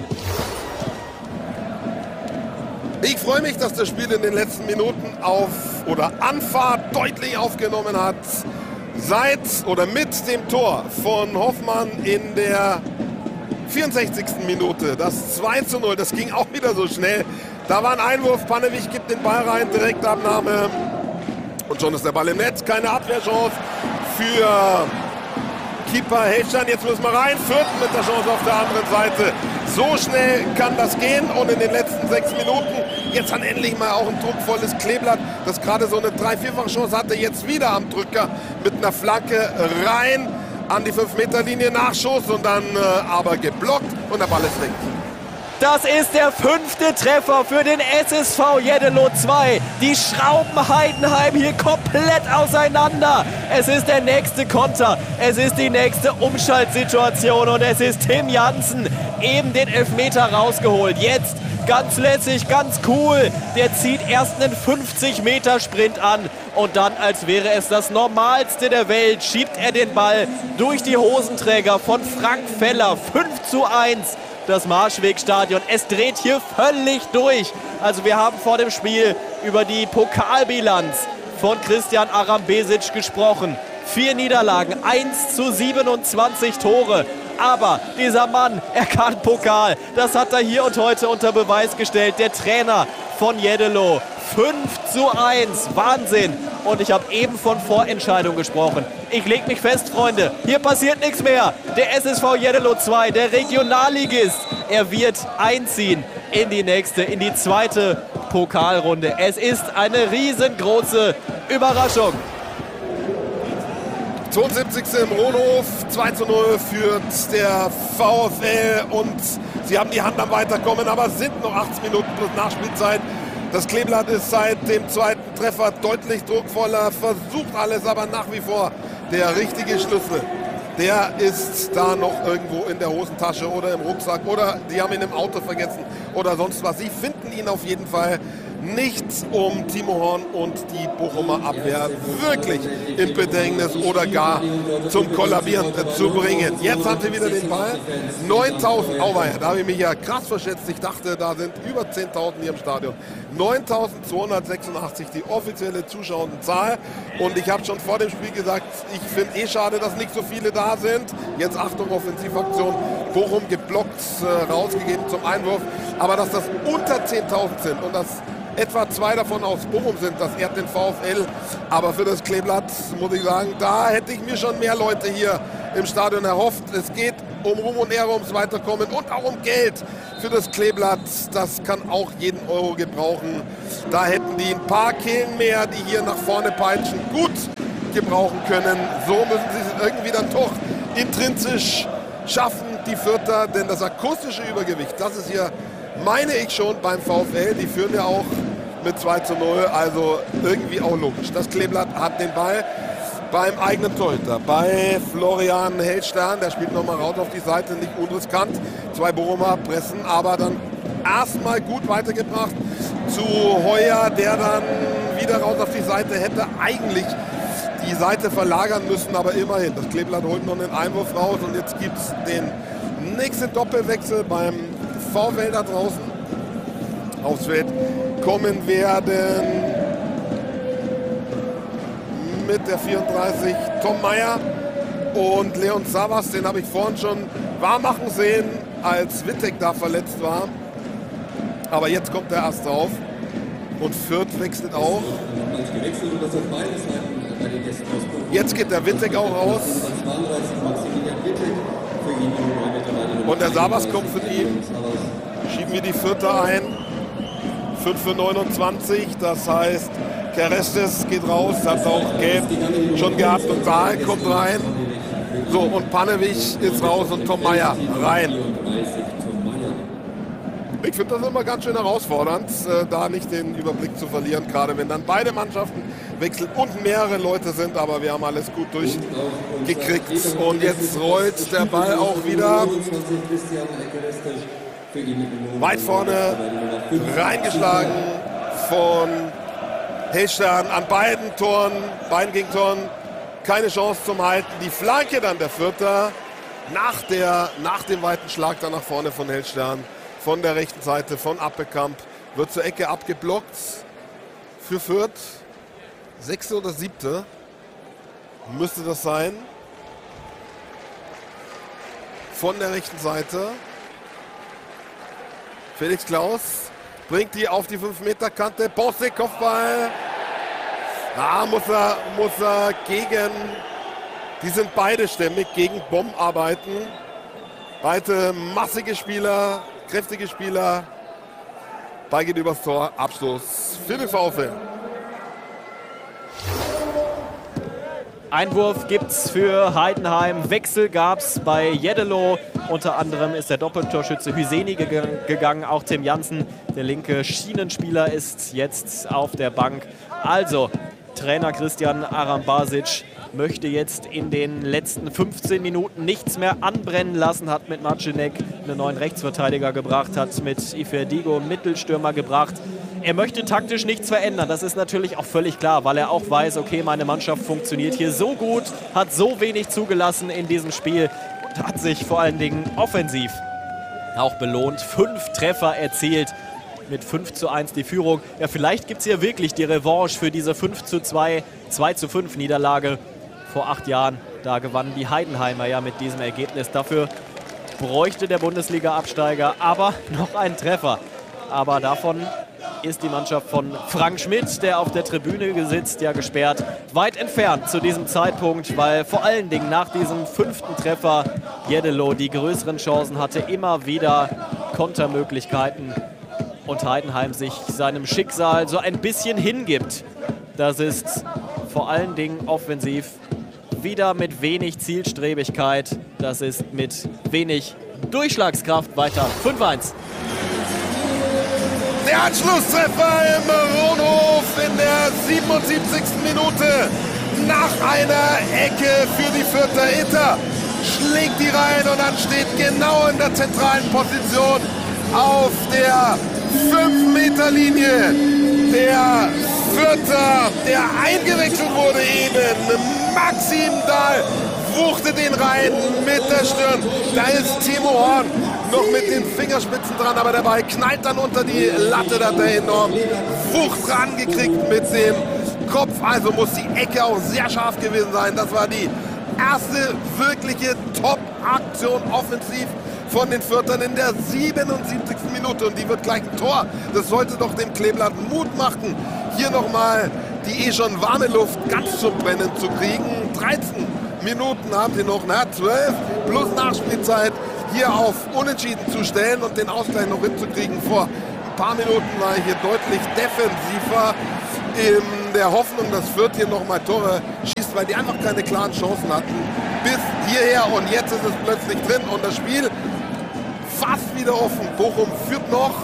Ich freue mich, dass das Spiel in den letzten Minuten auf oder Anfahrt deutlich aufgenommen hat. Seit oder mit dem Tor von Hoffmann in der vierundsechzigsten Minute. Das zwei zu null, das ging auch wieder so schnell. Da war ein Einwurf, Panewich gibt den Ball rein, Direktabnahme. Und schon ist der Ball im Netz. Keine Abwehrchance für Keeper Hechstein. Jetzt müssen wir rein. Fürth mit der Chance auf der anderen Seite. So schnell kann das gehen und in den letzten sechs Minuten jetzt dann endlich mal auch ein druckvolles Kleeblatt, das gerade so eine drei vierfach Chance hatte, jetzt wieder am Drücker mit einer Flanke rein an die fünf Meter Linie, Nachschuss und dann äh, aber geblockt und der Ball ist weg. Das ist der fünfte Treffer für den S S V Jeddelo zwei. Die schrauben Heidenheim hier komplett auseinander. Es ist der nächste Konter, es ist die nächste Umschaltsituation und es ist Tim Jansen, eben den Elfmeter rausgeholt. Jetzt ganz lässig, ganz cool. Der zieht erst einen fünfzig Meter Sprint an und dann, als wäre es das Normalste der Welt, schiebt er den Ball durch die Hosenträger von Frank Feller. fünf zu eins. Das Marschwegstadion. Es dreht hier völlig durch. Also wir haben vor dem Spiel über die Pokalbilanz von Christian Arambesic gesprochen. Vier Niederlagen, eins zu siebenundzwanzig Tore. Aber dieser Mann, er kann Pokal. Das hat er hier und heute unter Beweis gestellt. Der Trainer von Jeddelo. fünf zu eins. Wahnsinn. Und ich habe eben von Vorentscheidung gesprochen. Ich leg mich fest, Freunde. Hier passiert nichts mehr. Der S S V Jeddelo zwei, der Regionalligist, er wird einziehen in die nächste, in die zweite Pokalrunde. Es ist eine riesengroße Überraschung. zweiundsiebzigste im Rohnhof, zwei zu null führt der VfL und sie haben die Hand am Weiterkommen, aber es sind noch achtzig Minuten plus Nachspielzeit. Das Kleeblatt ist seit dem zweiten Treffer deutlich druckvoller, versucht alles, aber nach wie vor der richtige Schlüssel. Der ist da noch irgendwo in der Hosentasche oder im Rucksack oder die haben ihn im Auto vergessen oder sonst was. Sie finden ihn auf jeden Fall nicht, um Timo Horn und die Bochumer Abwehr wirklich in Bedrängnis oder gar zum Kollabieren zu bringen. Jetzt haben sie wieder den Ball. neuntausend, auweia, da habe ich mich ja krass verschätzt. Ich dachte, da sind über zehntausend hier im Stadion. neuntausendzweihundertsechsundachtzig die offizielle Zuschauerzahl. Und ich habe schon vor dem Spiel gesagt, ich finde eh schade, dass nicht so viele da sind. Jetzt Achtung, Offensivaktion. Bochum geblockt, äh, rausgegeben zum Einwurf. Aber dass das unter zehntausend sind und dass etwa zwei davon aus Bochum sind, das ehrt den VfL. Aber für das Kleeblatt muss ich sagen, da hätte ich mir schon mehr Leute hier im Stadion erhofft. Es geht um Ruhm und Ehre, ums Weiterkommen und auch um Geld für das Kleeblatt. Das kann auch jeden Euro gebrauchen. Da hätten die ein paar Kehlen mehr, die hier nach vorne peitschen, gut gebrauchen können. So müssen sie es irgendwie dann doch intrinsisch schaffen, die Fürther. Denn das akustische Übergewicht, das ist hier, meine ich, schon beim VfL. Die führen ja auch mit zwei zu null. Also irgendwie auch logisch. Das Kleeblatt hat den Ball beim eigenen Torhüter, bei Florian Hellstern. Der spielt nochmal raus auf die Seite, nicht unriskant. Zwei Bochumer pressen, aber dann erstmal gut weitergebracht zu Heuer, der dann wieder raus auf die Seite hätte eigentlich die Seite verlagern müssen, aber immerhin. Das Kleeblatt holt noch einen Einwurf raus und jetzt gibt es den nächsten Doppelwechsel beim VfL da draußen. Aufs Feld kommen werden mit der vierunddreißig Tom Meyer und Leon Savas, den habe ich vorhin schon warm machen sehen, als Wittek da verletzt war. Aber jetzt kommt er erst drauf und Fürth wechselt auch. Jetzt geht der Wittek auch raus. Und der Savas kommt von ihm. Schieben wir die Fürther ein. fünf für neunundzwanzig, das heißt, Kerestes geht raus, hat auch Gelb schon gehabt und Dahl kommt rein. So, und Panewich ist raus und Tom Meyer rein. Ich finde das immer ganz schön herausfordernd, äh, da nicht den Überblick zu verlieren, gerade wenn dann beide Mannschaften wechseln und mehrere Leute sind, aber wir haben alles gut durchgekriegt. Und jetzt rollt der Ball auch wieder weit vorne reingeschlagen von Hellstern an beiden Toren, beiden Gegentoren, keine Chance zum Halten. Die Flanke dann der Fürther nach, der, nach dem weiten Schlag dann nach vorne von Hellstern, von der rechten Seite von Appelkamp, wird zur Ecke abgeblockt für Fürth. Sechste oder siebte müsste das sein. Von der rechten Seite. Felix Klaus bringt die auf die fünf Meter Kante. Bosse, Kopfball. Ah, muss er, muss er gegen, die sind beide stämmig, gegen Bomb arbeiten. Beide massige Spieler, kräftige Spieler. Ball geht übers Tor, Abstoß für den VfL. Einwurf gibt's für Heidenheim. Wechsel gab's bei Jeddelo. Unter anderem ist der Doppeltorschütze Hüseni gegangen. Auch Tim Janssen, der linke Schienenspieler, ist jetzt auf der Bank. Also, Trainer Christian Arambasic möchte jetzt in den letzten fünfzehn Minuten nichts mehr anbrennen lassen. Hat mit Marcinek einen neuen Rechtsverteidiger gebracht, hat mit Iferdigo einen Mittelstürmer gebracht. Er möchte taktisch nichts verändern, das ist natürlich auch völlig klar, weil er auch weiß, okay, meine Mannschaft funktioniert hier so gut, hat so wenig zugelassen in diesem Spiel und hat sich vor allen Dingen offensiv auch belohnt. Fünf Treffer erzielt, mit fünf zu eins die Führung. Ja, vielleicht gibt es hier wirklich die Revanche für diese fünf zu zwei, zwei zu fünf Niederlage vor acht Jahren. Da gewannen die Heidenheimer ja mit diesem Ergebnis. Dafür bräuchte der Bundesliga-Absteiger aber noch einen Treffer. Aber davon ist die Mannschaft von Frank Schmidt, der auf der Tribüne sitzt, ja gesperrt, weit entfernt zu diesem Zeitpunkt, weil vor allen Dingen nach diesem fünften Treffer Jeddelo die größeren Chancen hatte, immer wieder Kontermöglichkeiten und Heidenheim sich seinem Schicksal so ein bisschen hingibt. Das ist vor allen Dingen offensiv wieder mit wenig Zielstrebigkeit, das ist mit wenig Durchschlagskraft weiter. fünf eins. Der Anschlusstreffer im Ronhof in der siebenundsiebzigsten Minute. Nach einer Ecke für die Fürther. Itter schlägt die rein und dann steht genau in der zentralen Position auf der fünf Meter Linie der Fürther, der eingewechselt wurde eben. Maxim Dahl wuchtet den rein mit der Stirn. Da ist Timo Horn noch mit den Fingerspitzen dran, aber der Ball knallt dann unter die Latte, da hat er enorm Wucht rangekriegt mit dem Kopf. Also muss die Ecke auch sehr scharf gewesen sein. Das war die erste wirkliche Top-Aktion offensiv von den Fürthern in der siebenundsiebzigsten Minute. Und die wird gleich ein Tor. Das sollte doch dem Kleeblatt Mut machen, hier nochmal die eh schon warme Luft ganz zum Brennen zu kriegen. dreizehn Minuten haben sie noch, na, zwölf plus Nachspielzeit hier auf Unentschieden zu stellen und den Ausgleich noch hinzukriegen. Vor ein paar Minuten war ich hier deutlich defensiver in der Hoffnung, dass Fürth hier nochmal Tore schießt, weil die einfach keine klaren Chancen hatten bis hierher. Und jetzt ist es plötzlich drin und das Spiel fast wieder offen. Bochum führt noch,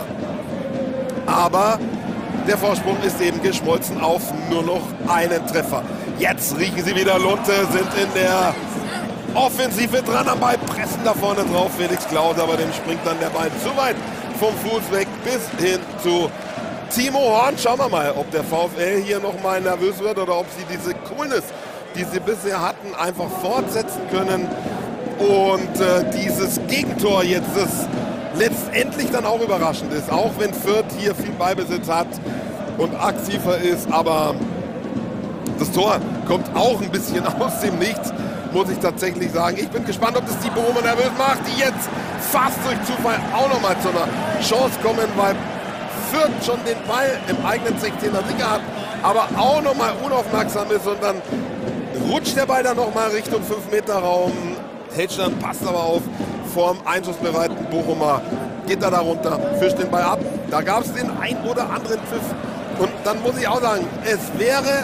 aber der Vorsprung ist eben geschmolzen auf nur noch einen Treffer. Jetzt riechen sie wieder Lunte, sind in der Offensive dran am Ball, pressen da vorne drauf. Felix Klause, aber dem springt dann der Ball zu weit vom Fuß weg bis hin zu Timo Horn. Schauen wir mal, ob der VfL hier noch mal nervös wird oder ob sie diese Coolness, die sie bisher hatten, einfach fortsetzen können. Und äh, dieses Gegentor jetzt, das letztendlich dann auch überraschend ist, auch wenn Fürth hier viel Ballbesitz hat und aktiver ist, aber das Tor kommt auch ein bisschen aus dem Nichts, muss ich tatsächlich sagen. Ich bin gespannt, ob das die Bochumer nervös macht, die jetzt fast durch Zufall auch nochmal zu einer Chance kommen, weil Fürth schon den Ball im eigenen sechzehner sicher hat, aber auch nochmal unaufmerksam ist und dann rutscht der Ball dann nochmal Richtung fünf Meter Raum. Hedstedt passt aber auf, vorm einschussbereiten Bochumer geht er da runter, fischt den Ball ab. Da gab es den ein oder anderen Pfiff. Und dann muss ich auch sagen, es wäre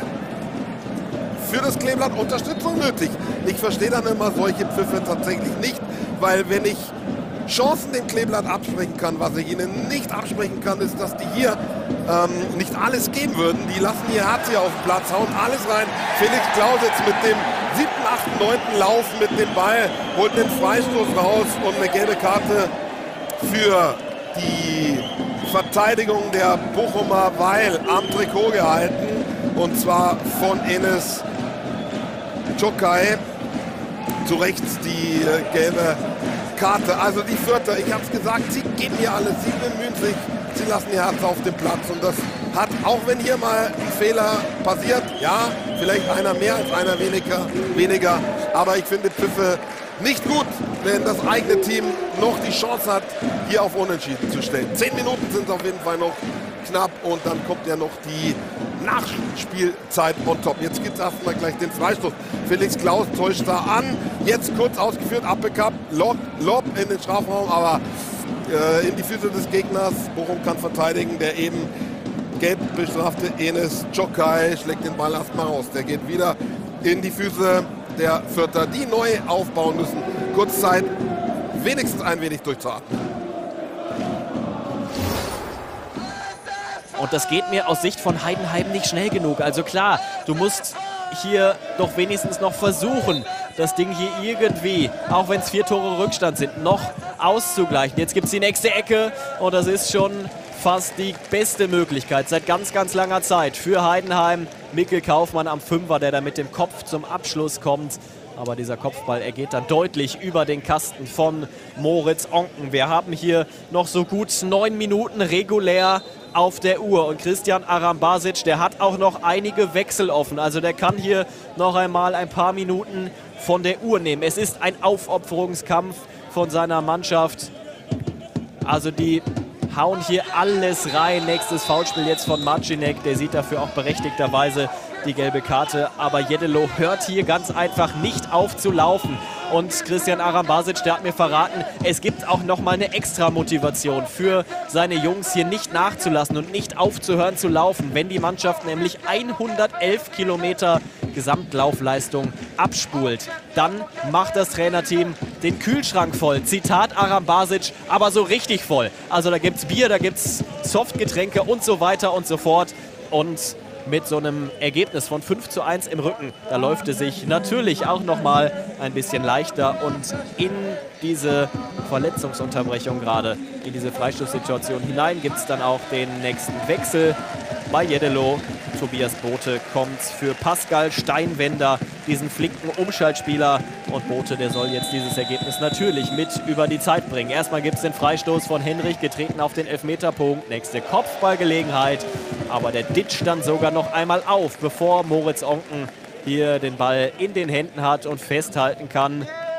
für das Kleeblatt Unterstützung nötig. Ich verstehe dann immer solche Pfiffe tatsächlich nicht, weil wenn ich Chancen dem Kleeblatt absprechen kann, was ich ihnen nicht absprechen kann, ist, dass die hier ähm, nicht alles geben würden. Die lassen ihr Herz hier auf den Platz, hauen alles rein. Felix Klausitz mit dem siebten, achten, neunten Lauf mit dem Ball, holt den Freistoß raus und eine gelbe Karte für die Verteidigung der Bochumer, weil am Trikot gehalten, und zwar von Enes Czokai. Zu Recht die äh, gelbe Karte. Also die Fürther, ich habe es gesagt, sie geben hier alles, sie bemühen sich, sie lassen ihr Herz auf den Platz. Und das hat, auch wenn hier mal ein Fehler passiert, ja, vielleicht einer mehr als einer weniger, weniger. Aber ich finde Pfiffe nicht gut, wenn das eigene Team noch die Chance hat, hier auf Unentschieden zu stellen. Zehn Minuten sind es auf jeden Fall noch knapp und dann kommt ja noch die Nachspielzeit on top. Jetzt gibt es erstmal gleich den Freistoß. Felix Klaus täuscht da an. Jetzt kurz ausgeführt, abgekappt, Lob, Lob in den Strafraum, aber äh, in die Füße des Gegners. Bochum kann verteidigen. Der eben gelb bestrafte Enes Czokai schlägt den Ball erstmal raus. Der geht wieder in die Füße der Fürther, die neu aufbauen müssen. Kurz Zeit, wenigstens ein wenig durchzuatmen. Und das geht mir aus Sicht von Heidenheim nicht schnell genug. Also klar, du musst hier doch wenigstens noch versuchen, das Ding hier irgendwie, auch wenn es vier Tore Rückstand sind, noch auszugleichen. Jetzt gibt es die nächste Ecke und das ist schon fast die beste Möglichkeit seit ganz, ganz langer Zeit für Heidenheim. Mikkel Kaufmann am Fünfer, der da mit dem Kopf zum Abschluss kommt. Aber dieser Kopfball, er geht dann deutlich über den Kasten von Moritz Onken. Wir haben hier noch so gut neun Minuten regulär auf der Uhr. Und Christian Arambasic, der hat auch noch einige Wechsel offen. Also der kann hier noch einmal ein paar Minuten von der Uhr nehmen. Es ist ein Aufopferungskampf von seiner Mannschaft. Also die hauen hier alles rein. Nächstes Foulspiel jetzt von Marcinek. Der sieht dafür auch berechtigterweise die gelbe Karte. Aber Jeddelo hört hier ganz einfach nicht auf zu laufen. Und Christian Arambasic, der hat mir verraten, es gibt auch nochmal eine extra Motivation für seine Jungs, hier nicht nachzulassen und nicht aufzuhören zu laufen, wenn die Mannschaft nämlich hundertelf Kilometer Gesamtlaufleistung abspult. Dann macht das Trainerteam den Kühlschrank voll. Zitat Arambasic, aber so richtig voll. Also da gibt es Bier, da gibt es Softgetränke und so weiter und so fort. Und mit so einem Ergebnis von fünf zu eins im Rücken, da läuft es sich natürlich auch noch mal ein bisschen leichter. Und in diese Verletzungsunterbrechung gerade, in diese Freistoßsituation hinein, gibt es dann auch den nächsten Wechsel bei Jeddelo. Tobias Bote kommt für Pascal Steinwender, diesen flinken Umschaltspieler. Und Bote, der soll jetzt dieses Ergebnis natürlich mit über die Zeit bringen. Erstmal gibt es den Freistoß von Henrich, getreten auf den Elfmeterpunkt. Nächste Kopfballgelegenheit. Aber der ditcht dann sogar noch einmal auf, bevor Moritz Onken hier den Ball in den Händen hat und festhalten kann.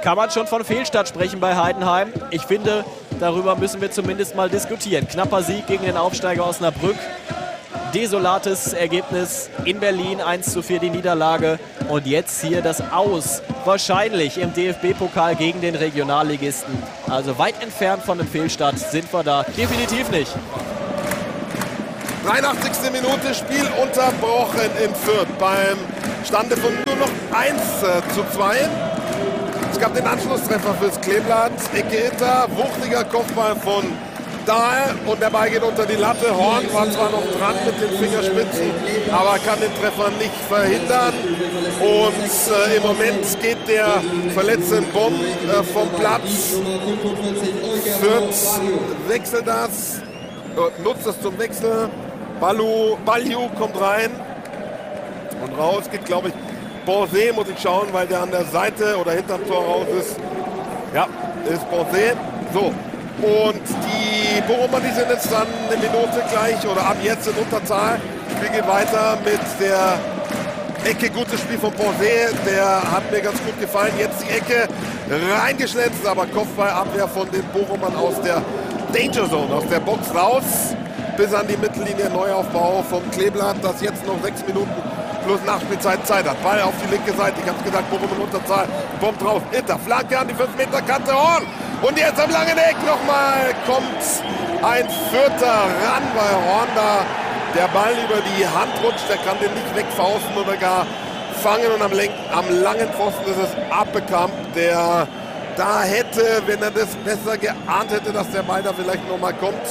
Kann man schon von Fehlstart sprechen bei Heidenheim? Ich finde, darüber müssen wir zumindest mal diskutieren. Knapper Sieg gegen den Aufsteiger Osnabrück. Desolates Ergebnis in Berlin, eins zu vier die Niederlage. Und jetzt hier das Aus, wahrscheinlich im D F B-Pokal gegen den Regionalligisten. Also weit entfernt von dem Fehlstart sind wir da definitiv nicht. dreiundachtzigste Minute, Spiel unterbrochen in Fürth beim Stande von nur noch eins zu zwei. Es gab den Anschlusstreffer fürs Kleeblatt. Ecke hinter, wuchtiger Kopfball von Dahl und der Ball geht unter die Latte. Horn war zwar noch dran mit den Fingerspitzen, aber kann den Treffer nicht verhindern. Und äh, im Moment geht der verletzte Bomb äh, vom Platz. Fürth wechselt das, äh, nutzt das zum Wechsel. Balu, Balju kommt rein und raus geht, glaube ich, Borsé, muss ich schauen, weil der an der Seite oder hinterm Tor raus ist. Ja, ist Borsé. So. Und die Bochumer, die sind jetzt dann eine Minute gleich oder ab jetzt in Unterzahl. Das Spiel geht weiter mit der Ecke. Gutes Spiel von Borsé, der hat mir ganz gut gefallen. Jetzt die Ecke reingeschlitzt, aber Kopfballabwehr von den Bochumern aus der Danger Zone, aus der Box raus. Bis an die Mittellinie, Neuaufbau vom Kleeblatt, das jetzt noch sechs Minuten plus Nachspielzeit Zeit hat. Ball auf die linke Seite, ich habe es gesagt, Bochum in Unterzahl, Bomb drauf, Inter, Flanke an die fünf Meter Kante, Horn. Und jetzt am langen Eck nochmal kommt ein Vierter ran bei Horn da. Der Ball über die Hand rutscht, der kann den nicht wegfausten oder gar fangen. Und am, am langen Pfosten ist es Appekamp, der da hätte, wenn er das besser geahnt hätte, dass der Ball da vielleicht nochmal kommt,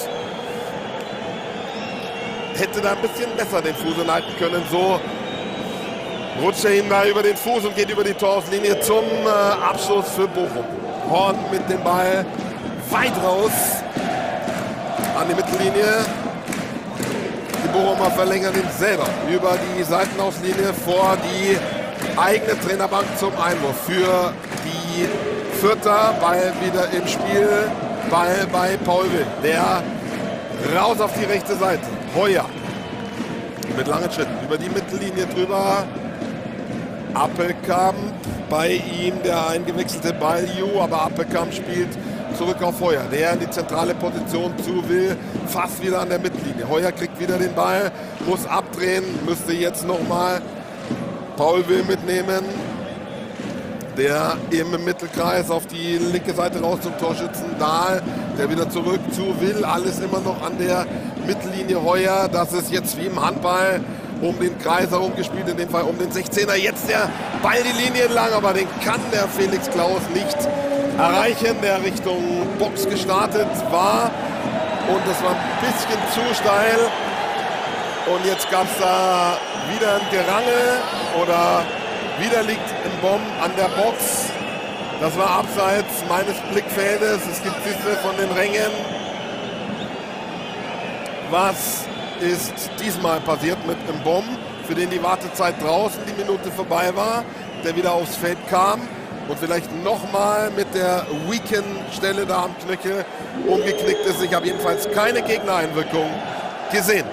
hätte da ein bisschen besser den Fuß halten können. So rutscht er ihn da über den Fuß und geht über die Torauslinie zum äh, Abschluss für Bochum. Horn mit dem Ball weit raus an die Mittellinie. Die Bochumer verlängern ihn selber über die Seitenauslinie vor die eigene Trainerbank zum Einwurf für die Fürther. Ball wieder im Spiel. Ball bei Paul Will. Der raus auf die rechte Seite. Heuer mit langen Schritten über die Mittellinie drüber. Appelkamp, bei ihm der eingewechselte Balju, aber Appelkamp spielt zurück auf Heuer, der in die zentrale Position zu Will, fast wieder an der Mittellinie. Heuer kriegt wieder den Ball, muss abdrehen, müsste jetzt nochmal Paul Will mitnehmen, der im Mittelkreis auf die linke Seite raus zum Torschützen Dahl, der wieder zurück zu Will, alles immer noch an der Mittellinie. Heuer, das ist jetzt wie im Handball um den Kreis herumgespielt, in dem Fall um den sechzehner. Jetzt der Ball die Linie entlang, aber den kann der Felix Klaus nicht erreichen, der Richtung Box gestartet war. Und das war ein bisschen zu steil. Und jetzt gab es da wieder ein Gerangel oder wieder liegt ein Bomb an der Box. Das war abseits meines Blickfeldes. Es gibt Pfiffe von den Rängen. Was ist diesmal passiert mit einem Bomb, für den die Wartezeit draußen die Minute vorbei war, der wieder aufs Feld kam und vielleicht nochmal mit der Weekend-Stelle da am Knöchel umgeknickt ist. Ich habe jedenfalls keine Gegnereinwirkung gesehen.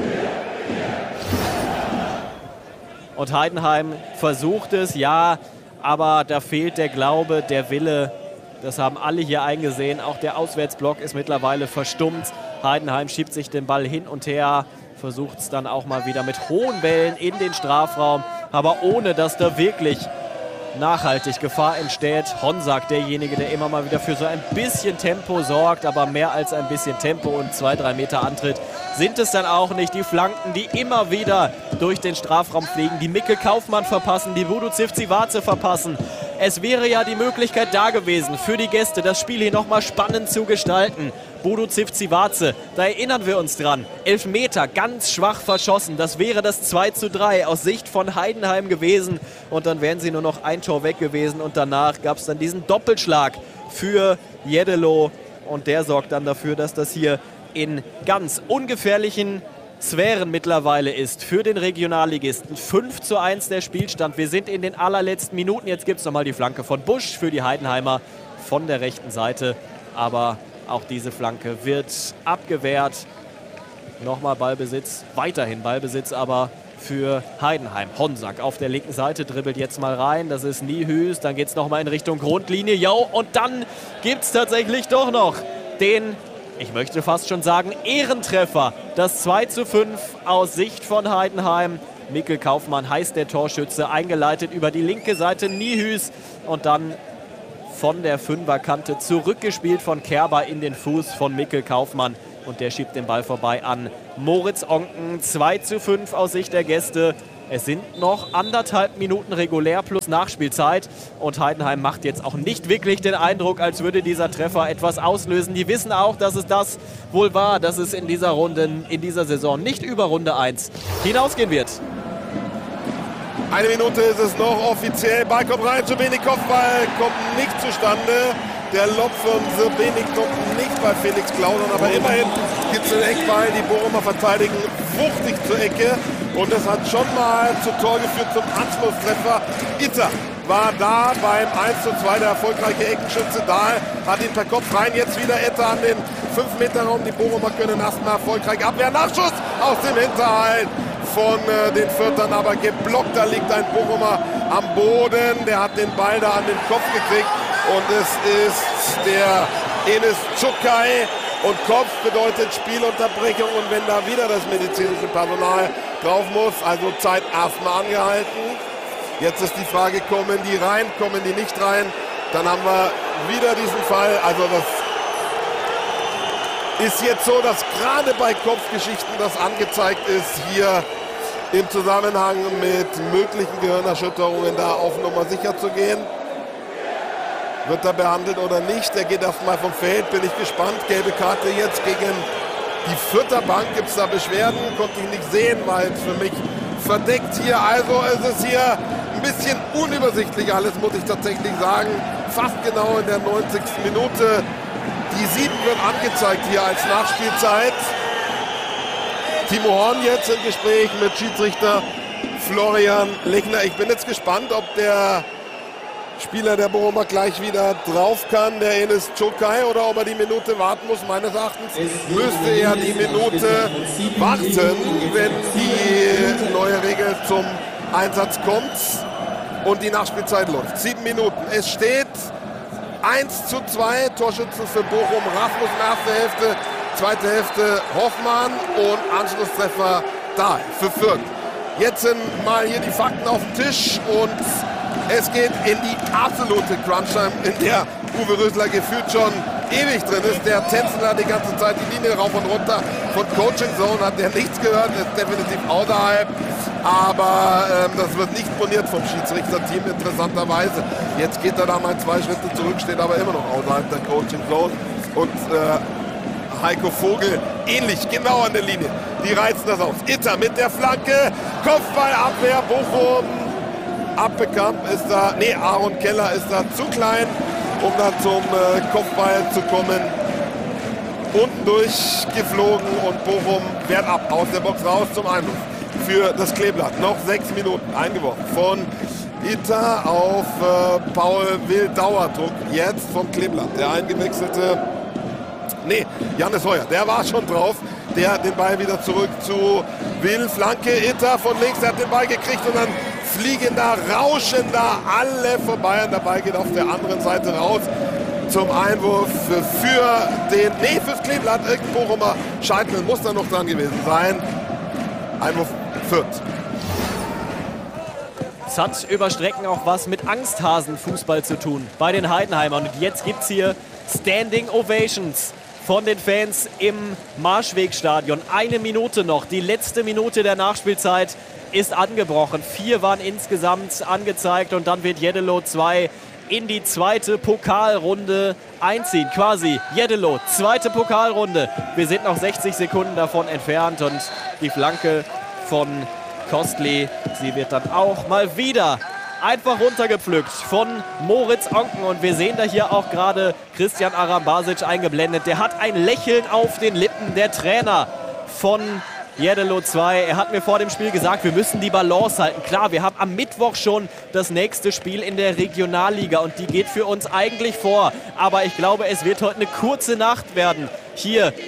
Und Heidenheim versucht es, ja, aber da fehlt der Glaube, der Wille. Das haben alle hier eingesehen. Auch der Auswärtsblock ist mittlerweile verstummt. Heidenheim schiebt sich den Ball hin und her, versucht es dann auch mal wieder mit hohen Bällen in den Strafraum, aber ohne, dass da wirklich nachhaltig Gefahr entsteht. Honsack, derjenige, der immer mal wieder für so ein bisschen Tempo sorgt, aber mehr als ein bisschen Tempo und zwei, drei Meter Antritt sind es dann auch nicht. Die Flanken, die immer wieder durch den Strafraum fliegen, die Mikkel Kaufmann verpassen, die Bodo Zivci-Vaze verpassen. Es wäre ja die Möglichkeit da gewesen, für die Gäste das Spiel hier nochmal spannend zu gestalten. Bodo Zivci-Vaze, da erinnern wir uns dran. Elfmeter, ganz schwach verschossen. Das wäre das zwei zu drei aus Sicht von Heidenheim gewesen. Und dann wären sie nur noch ein Tor weg gewesen. Und danach gab es dann diesen Doppelschlag für Jeddelo. Und der sorgt dann dafür, dass das hier in ganz ungefährlichen Sphären mittlerweile ist für den Regionalligisten. fünf zu eins der Spielstand. Wir sind in den allerletzten Minuten. Jetzt gibt es nochmal die Flanke von Busch für die Heidenheimer von der rechten Seite. Aber auch diese Flanke wird abgewehrt. Nochmal Ballbesitz, weiterhin Ballbesitz, aber für Heidenheim. Honsack auf der linken Seite dribbelt jetzt mal rein. Das ist Niehüß. Dann geht es nochmal in Richtung Grundlinie. Jo, und dann gibt es tatsächlich doch noch den, ich möchte fast schon sagen, Ehrentreffer. Das zwei zu fünf aus Sicht von Heidenheim. Mikkel Kaufmann heißt der Torschütze. Eingeleitet über die linke Seite Niehüß. Und dann von der Fünferkante zurückgespielt von Kerber in den Fuß von Mikkel Kaufmann. Und der schiebt den Ball vorbei an Moritz Onken. zwei zu fünf aus Sicht der Gäste. Es sind noch anderthalb Minuten regulär plus Nachspielzeit. Und Heidenheim macht jetzt auch nicht wirklich den Eindruck, als würde dieser Treffer etwas auslösen. Die wissen auch, dass es das wohl war, dass es in dieser Runde, in dieser Saison nicht über Runde eins hinausgehen wird. Eine Minute ist es noch offiziell. Ball kommt rein, Srbeny Kopfball kommt nicht zustande. Der Lob von Srbeny kommt nicht bei Felix Clausen, aber immerhin gibt es den Eckball. Die Bochumer verteidigen wuchtig zur Ecke und das hat schon mal zu Tor geführt zum Anschlusstreffer. Itter war da beim eins zu zwei, der erfolgreiche Eckenschütze. Dahl hat ihn per Kopf rein, jetzt wieder Itter an den fünf Meter Raum. Die Bochumer können erstmal erfolgreich abwehren. Nachschuss aus dem Hinterhalt von äh, den Fürtern, aber geblockt. Da liegt ein Bochumer am Boden. Der hat den Ball da an den Kopf gekriegt. Und es ist der Enes Çukay. Und Kopf bedeutet Spielunterbrechung. Und wenn da wieder das medizinische Personal drauf muss, also Zeit erstmal angehalten. Jetzt ist die Frage, kommen die rein, kommen die nicht rein? Dann haben wir wieder diesen Fall. Also das ist jetzt so, dass gerade bei Kopfgeschichten das angezeigt ist, hier im Zusammenhang mit möglichen Gehirnerschütterungen da auf Nummer sicher zu gehen. Wird er behandelt oder nicht? Er geht erstmal vom Feld, bin ich gespannt. Gelbe Karte jetzt gegen die Fürther Bank. Gibt es da Beschwerden? Konnte ich nicht sehen, weil es für mich verdeckt hier. Also es ist hier ein bisschen unübersichtlich alles, muss ich tatsächlich sagen. Fast genau in der neunzigsten Minute. Die sieben wird angezeigt hier als Nachspielzeit. Timo Horn jetzt im Gespräch mit Schiedsrichter Florian Lechner. Ich bin jetzt gespannt, ob der Spieler der Bochumer gleich wieder drauf kann, der Enes Çukay, oder ob er die Minute warten muss. Meines Erachtens müsste er die Minute warten, wenn die neue Regel zum Einsatz kommt und die Nachspielzeit läuft. Sieben Minuten. Es steht eins zu zwei, Torschützen für Bochum, Rasmussen erste Hälfte, zweite Hälfte Hoffmann und Anschlusstreffer Dahl für Fürth. Jetzt sind mal hier die Fakten auf dem Tisch und es geht in die absolute Crunch-Time, in der Uwe Rösler gefühlt schon ewig drin ist. Der Tänzler die ganze Zeit die Linie rauf und runter. Von Coaching Zone hat er nichts gehört, ist definitiv außerhalb. Aber ähm, das wird nicht moniert vom Schiedsrichterteam, interessanterweise. Jetzt geht er da mal zwei Schritte zurück, steht aber immer noch außerhalb der Coaching Zone. Und äh, Heiko Vogel ähnlich, genau an der Linie. Die reizen das aus. Itter mit der Flanke, Kopfballabwehr, Bochum. Abbekamp ist da, nee, Aaron Keller ist da zu klein, um da zum äh, Kopfball zu kommen. Unten durchgeflogen und Bochum wehrt ab, aus der Box raus zum Einwurf für das Kleeblatt. Noch sechs Minuten eingeworfen von Itter auf äh, Paul Wild, Dauerdruck jetzt vom Kleeblatt. Der eingewechselte, nee, Jannis Heuer, der war schon drauf. Der hat den Ball wieder zurück zu Will, Flanke, Itter von links, der hat den Ball gekriegt und dann fliegen da, rauschen da alle vorbei und der Ball geht auf der anderen Seite raus zum Einwurf für den, nee, fürs Kleeblatt, irgendein Bochumer Scheitel muss da noch dran gewesen sein. Einwurf Fürth. Es hat über Strecken auch was mit Angsthasen-Fußball zu tun bei den Heidenheimern. Und jetzt gibt es hier Standing Ovations von den Fans im Marschwegstadion. Eine Minute noch, die letzte Minute der Nachspielzeit ist angebrochen. Vier waren insgesamt angezeigt und dann wird Jeddelo zwei in die zweite Pokalrunde einziehen. Quasi Jeddelo, zweite Pokalrunde. Wir sind noch sechzig Sekunden davon entfernt und die Flanke von Kostli, sie wird dann auch mal wieder einfach runtergepflückt von Moritz Onken. Und wir sehen da hier auch gerade Christian Arambasic eingeblendet. Der hat ein Lächeln auf den Lippen, der Trainer von Jeddelo zwei. Er hat mir vor dem Spiel gesagt, wir müssen die Balance halten. Klar, wir haben am Mittwoch schon das nächste Spiel in der Regionalliga und die geht für uns eigentlich vor. Aber ich glaube, es wird heute eine kurze Nacht werden hier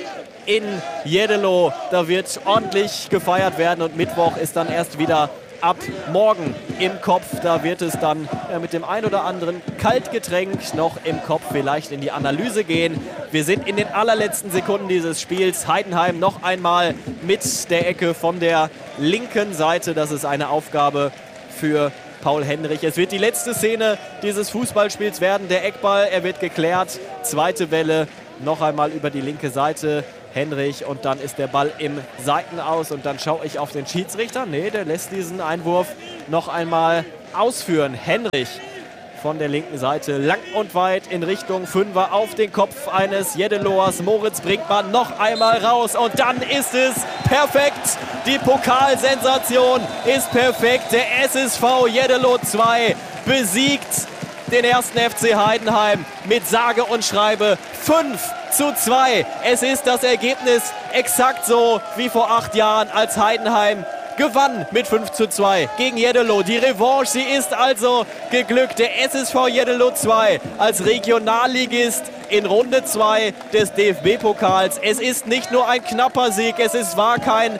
in Jeddelo. Da wird ordentlich gefeiert werden und Mittwoch ist dann erst wieder ab morgen im Kopf. Da wird es dann ja, mit dem ein oder anderen Kaltgetränk noch im Kopf vielleicht in die Analyse gehen. Wir sind in den allerletzten Sekunden dieses Spiels. Heidenheim noch einmal mit der Ecke von der linken Seite. Das ist eine Aufgabe für Paul Henrich. Es wird die letzte Szene dieses Fußballspiels werden. Der Eckball, er wird geklärt. Zweite Welle, noch einmal über die linke Seite. Henrich und dann ist der Ball im Seitenaus und dann schaue ich auf den Schiedsrichter. Nee, der lässt diesen Einwurf noch einmal ausführen. Henrich von der linken Seite lang und weit in Richtung Fünfer auf den Kopf eines Jeddeloers. Moritz Brinkmann noch einmal raus und dann ist es perfekt. Die Pokalsensation ist perfekt. Der S S V Jeddelo zwei besiegt den ersten F C Heidenheim mit sage und schreibe fünf zu zwei. Es ist das Ergebnis exakt so wie vor acht Jahren, als Heidenheim gewann mit fünf zu zwei gegen Jeddelo. Die Revanche, sie ist also geglückt. Der S S V Jeddelo zwei als Regionalligist in Runde zwei des D F B-Pokals. Es ist nicht nur ein knapper Sieg, es ist, war kein,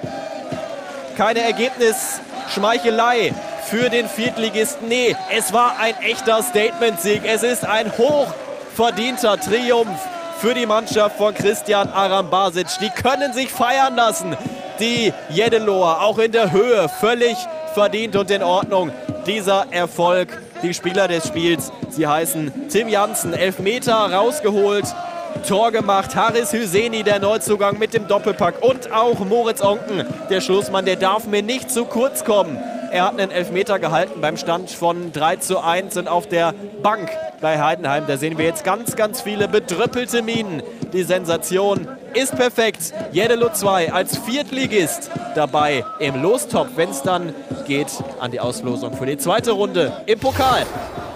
keine Ergebnisschmeichelei für den Viertligisten. Nee, es war ein echter Statement-Sieg. Es ist ein hochverdienter Triumph für die Mannschaft von Christian Arambasic. Die können sich feiern lassen. Die Jeddeloer, auch in der Höhe, völlig verdient und in Ordnung. Dieser Erfolg, die Spieler des Spiels, sie heißen Tim Janssen, Elfmeter rausgeholt, Tor gemacht, Haris Hüseni, der Neuzugang mit dem Doppelpack und auch Moritz Onken, der Schlussmann, der darf mir nicht zu kurz kommen. Er hat einen Elfmeter gehalten beim Stand von drei zu eins und auf der Bank bei Heidenheim, da sehen wir jetzt ganz, ganz viele bedröppelte Minen. Die Sensation ist perfekt. Jeddelo zwei als Viertligist dabei im Lostopf, wenn es dann geht an die Auslosung für die zweite Runde im Pokal.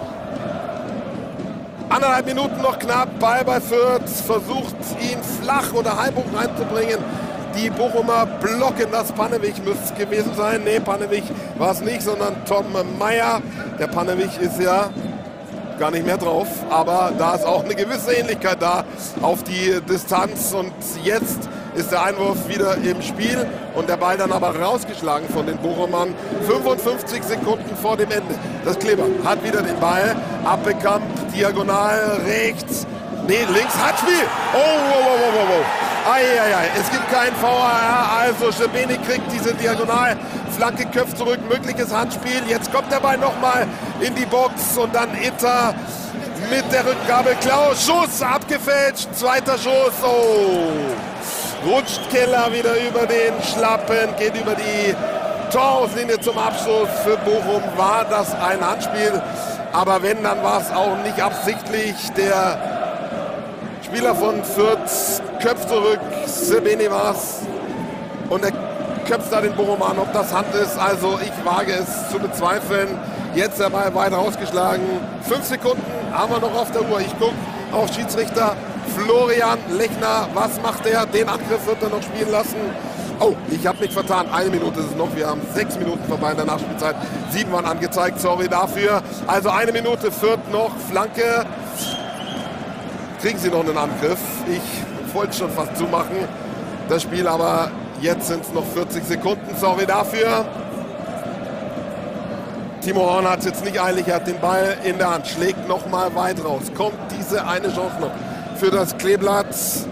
Anderthalb Minuten noch knapp. Ball bei Fürth, versucht ihn flach oder halb hoch reinzubringen. Die Bochumer blocken das. Panewich müsste es gewesen sein. Nee, Panewich war es nicht, sondern Tom Meyer. Der Panewich ist ja gar nicht mehr drauf, aber da ist auch eine gewisse Ähnlichkeit da auf die Distanz und jetzt ist der Einwurf wieder im Spiel und der Ball dann aber rausgeschlagen von den Bochumern. fünfundfünfzig Sekunden vor dem Ende. Das Kleber hat wieder den Ball, Appekamp, diagonal rechts, nee, links, Handspiel. Oh, oh, oh, oh, oh, oh. Ei, ei, ei. Es gibt keinen V A R, also Schebeni kriegt diese Diagonalflanke, köpft zurück, mögliches Handspiel. Jetzt kommt der Ball nochmal in die Box und dann Itter mit der Rückgabe. Klaus, Schuss, abgefälscht, zweiter Schuss. Oh, rutscht Keller wieder über den Schlappen, geht über die Torauslinie zum Abschluss. Für Bochum war das ein Handspiel, aber wenn, dann war es auch nicht absichtlich. Der Spieler von Fürth köpft zurück, Sebeni war's und er köpft da den Bochum an, ob das Hand ist, also ich wage es zu bezweifeln. Jetzt der Ball weit rausgeschlagen, fünf Sekunden haben wir noch auf der Uhr. Ich gucke auf Schiedsrichter Florian Lechner, was macht er? Den Angriff wird er noch spielen lassen. Oh, ich habe mich vertan, eine Minute ist es noch, wir haben sechs Minuten vorbei in der Nachspielzeit, sieben waren angezeigt, sorry dafür. Also eine Minute, Fürth noch, Flanke. Kriegen sie noch einen Angriff. Ich wollte schon fast zumachen, das Spiel, aber jetzt sind es noch vierzig Sekunden. Sorry dafür. Timo Horn hat es jetzt nicht eilig, er hat den Ball in der Hand, schlägt noch mal weit raus. Kommt diese eine Chance noch für das Kleeblatt.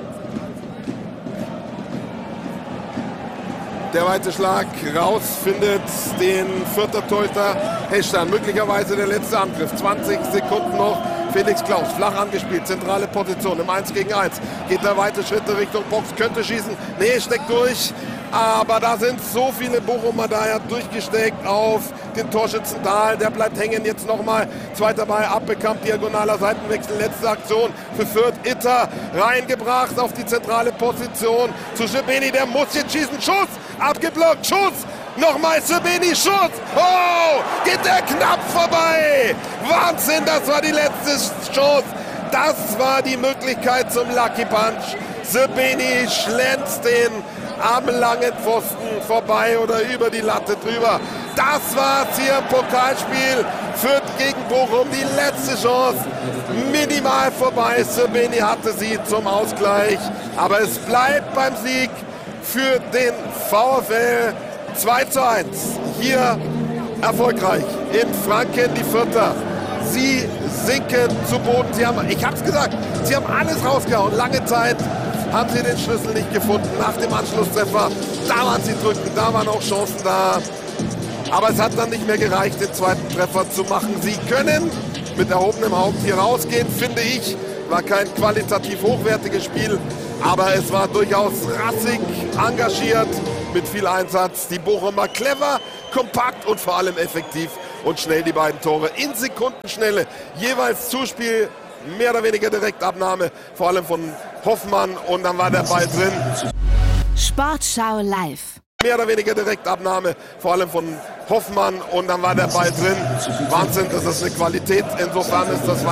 Der weite Schlag raus findet den Fürther Torhüter Heschtan. Möglicherweise der letzte Angriff. zwanzig Sekunden noch. Felix Klaus, flach angespielt, zentrale Position im eins gegen eins. Geht da weite Schritte Richtung Box, könnte schießen. Nee, steckt durch. Aber da sind so viele Bochumer da, er hat durchgesteckt auf den Torschützen Dahl. Der bleibt hängen jetzt nochmal. Zweiter Ball abbekammt, diagonaler Seitenwechsel. Letzte Aktion für Fürth. Itter reingebracht auf die zentrale Position zu Schebeni. Der muss jetzt schießen. Schuss, abgeblockt, Schuss. Nochmal Sebeni, Schuss. Oh, geht der knapp vorbei. Wahnsinn, das war die letzte Chance. Das war die Möglichkeit zum Lucky Punch. Sebeni schlänzt den am langen Pfosten vorbei oder über die Latte drüber. Das war's hier im Pokalspiel Fürth gegen Bochum, die letzte Chance, minimal vorbei. Srbeny hatte sie zum Ausgleich, aber es bleibt beim Sieg für den VfL. zwei zu eins. Hier erfolgreich in Franken, die Fürther. Sie sinken zu Boden. Sie haben, ich habe es gesagt, sie haben alles rausgehauen. Lange Zeit haben sie den Schlüssel nicht gefunden. Nach dem Anschlusstreffer, da waren sie drücken, da waren auch Chancen da. Aber es hat dann nicht mehr gereicht, den zweiten Treffer zu machen. Sie können mit erhobenem Haupt hier rausgehen, finde ich. War kein qualitativ hochwertiges Spiel, aber es war durchaus rassig, engagiert, mit viel Einsatz. Die Bochumer clever, kompakt und vor allem effektiv und schnell die beiden Tore. In Sekundenschnelle, jeweils Zuspiel, mehr oder weniger Direktabnahme, vor allem von Hoffmann und dann war der Ball drin. Sportschau live. Mehr oder weniger Direktabnahme, vor allem von Hoffmann und dann war der Ball drin. Wahnsinn, das ist eine Qualität. Insofern ist das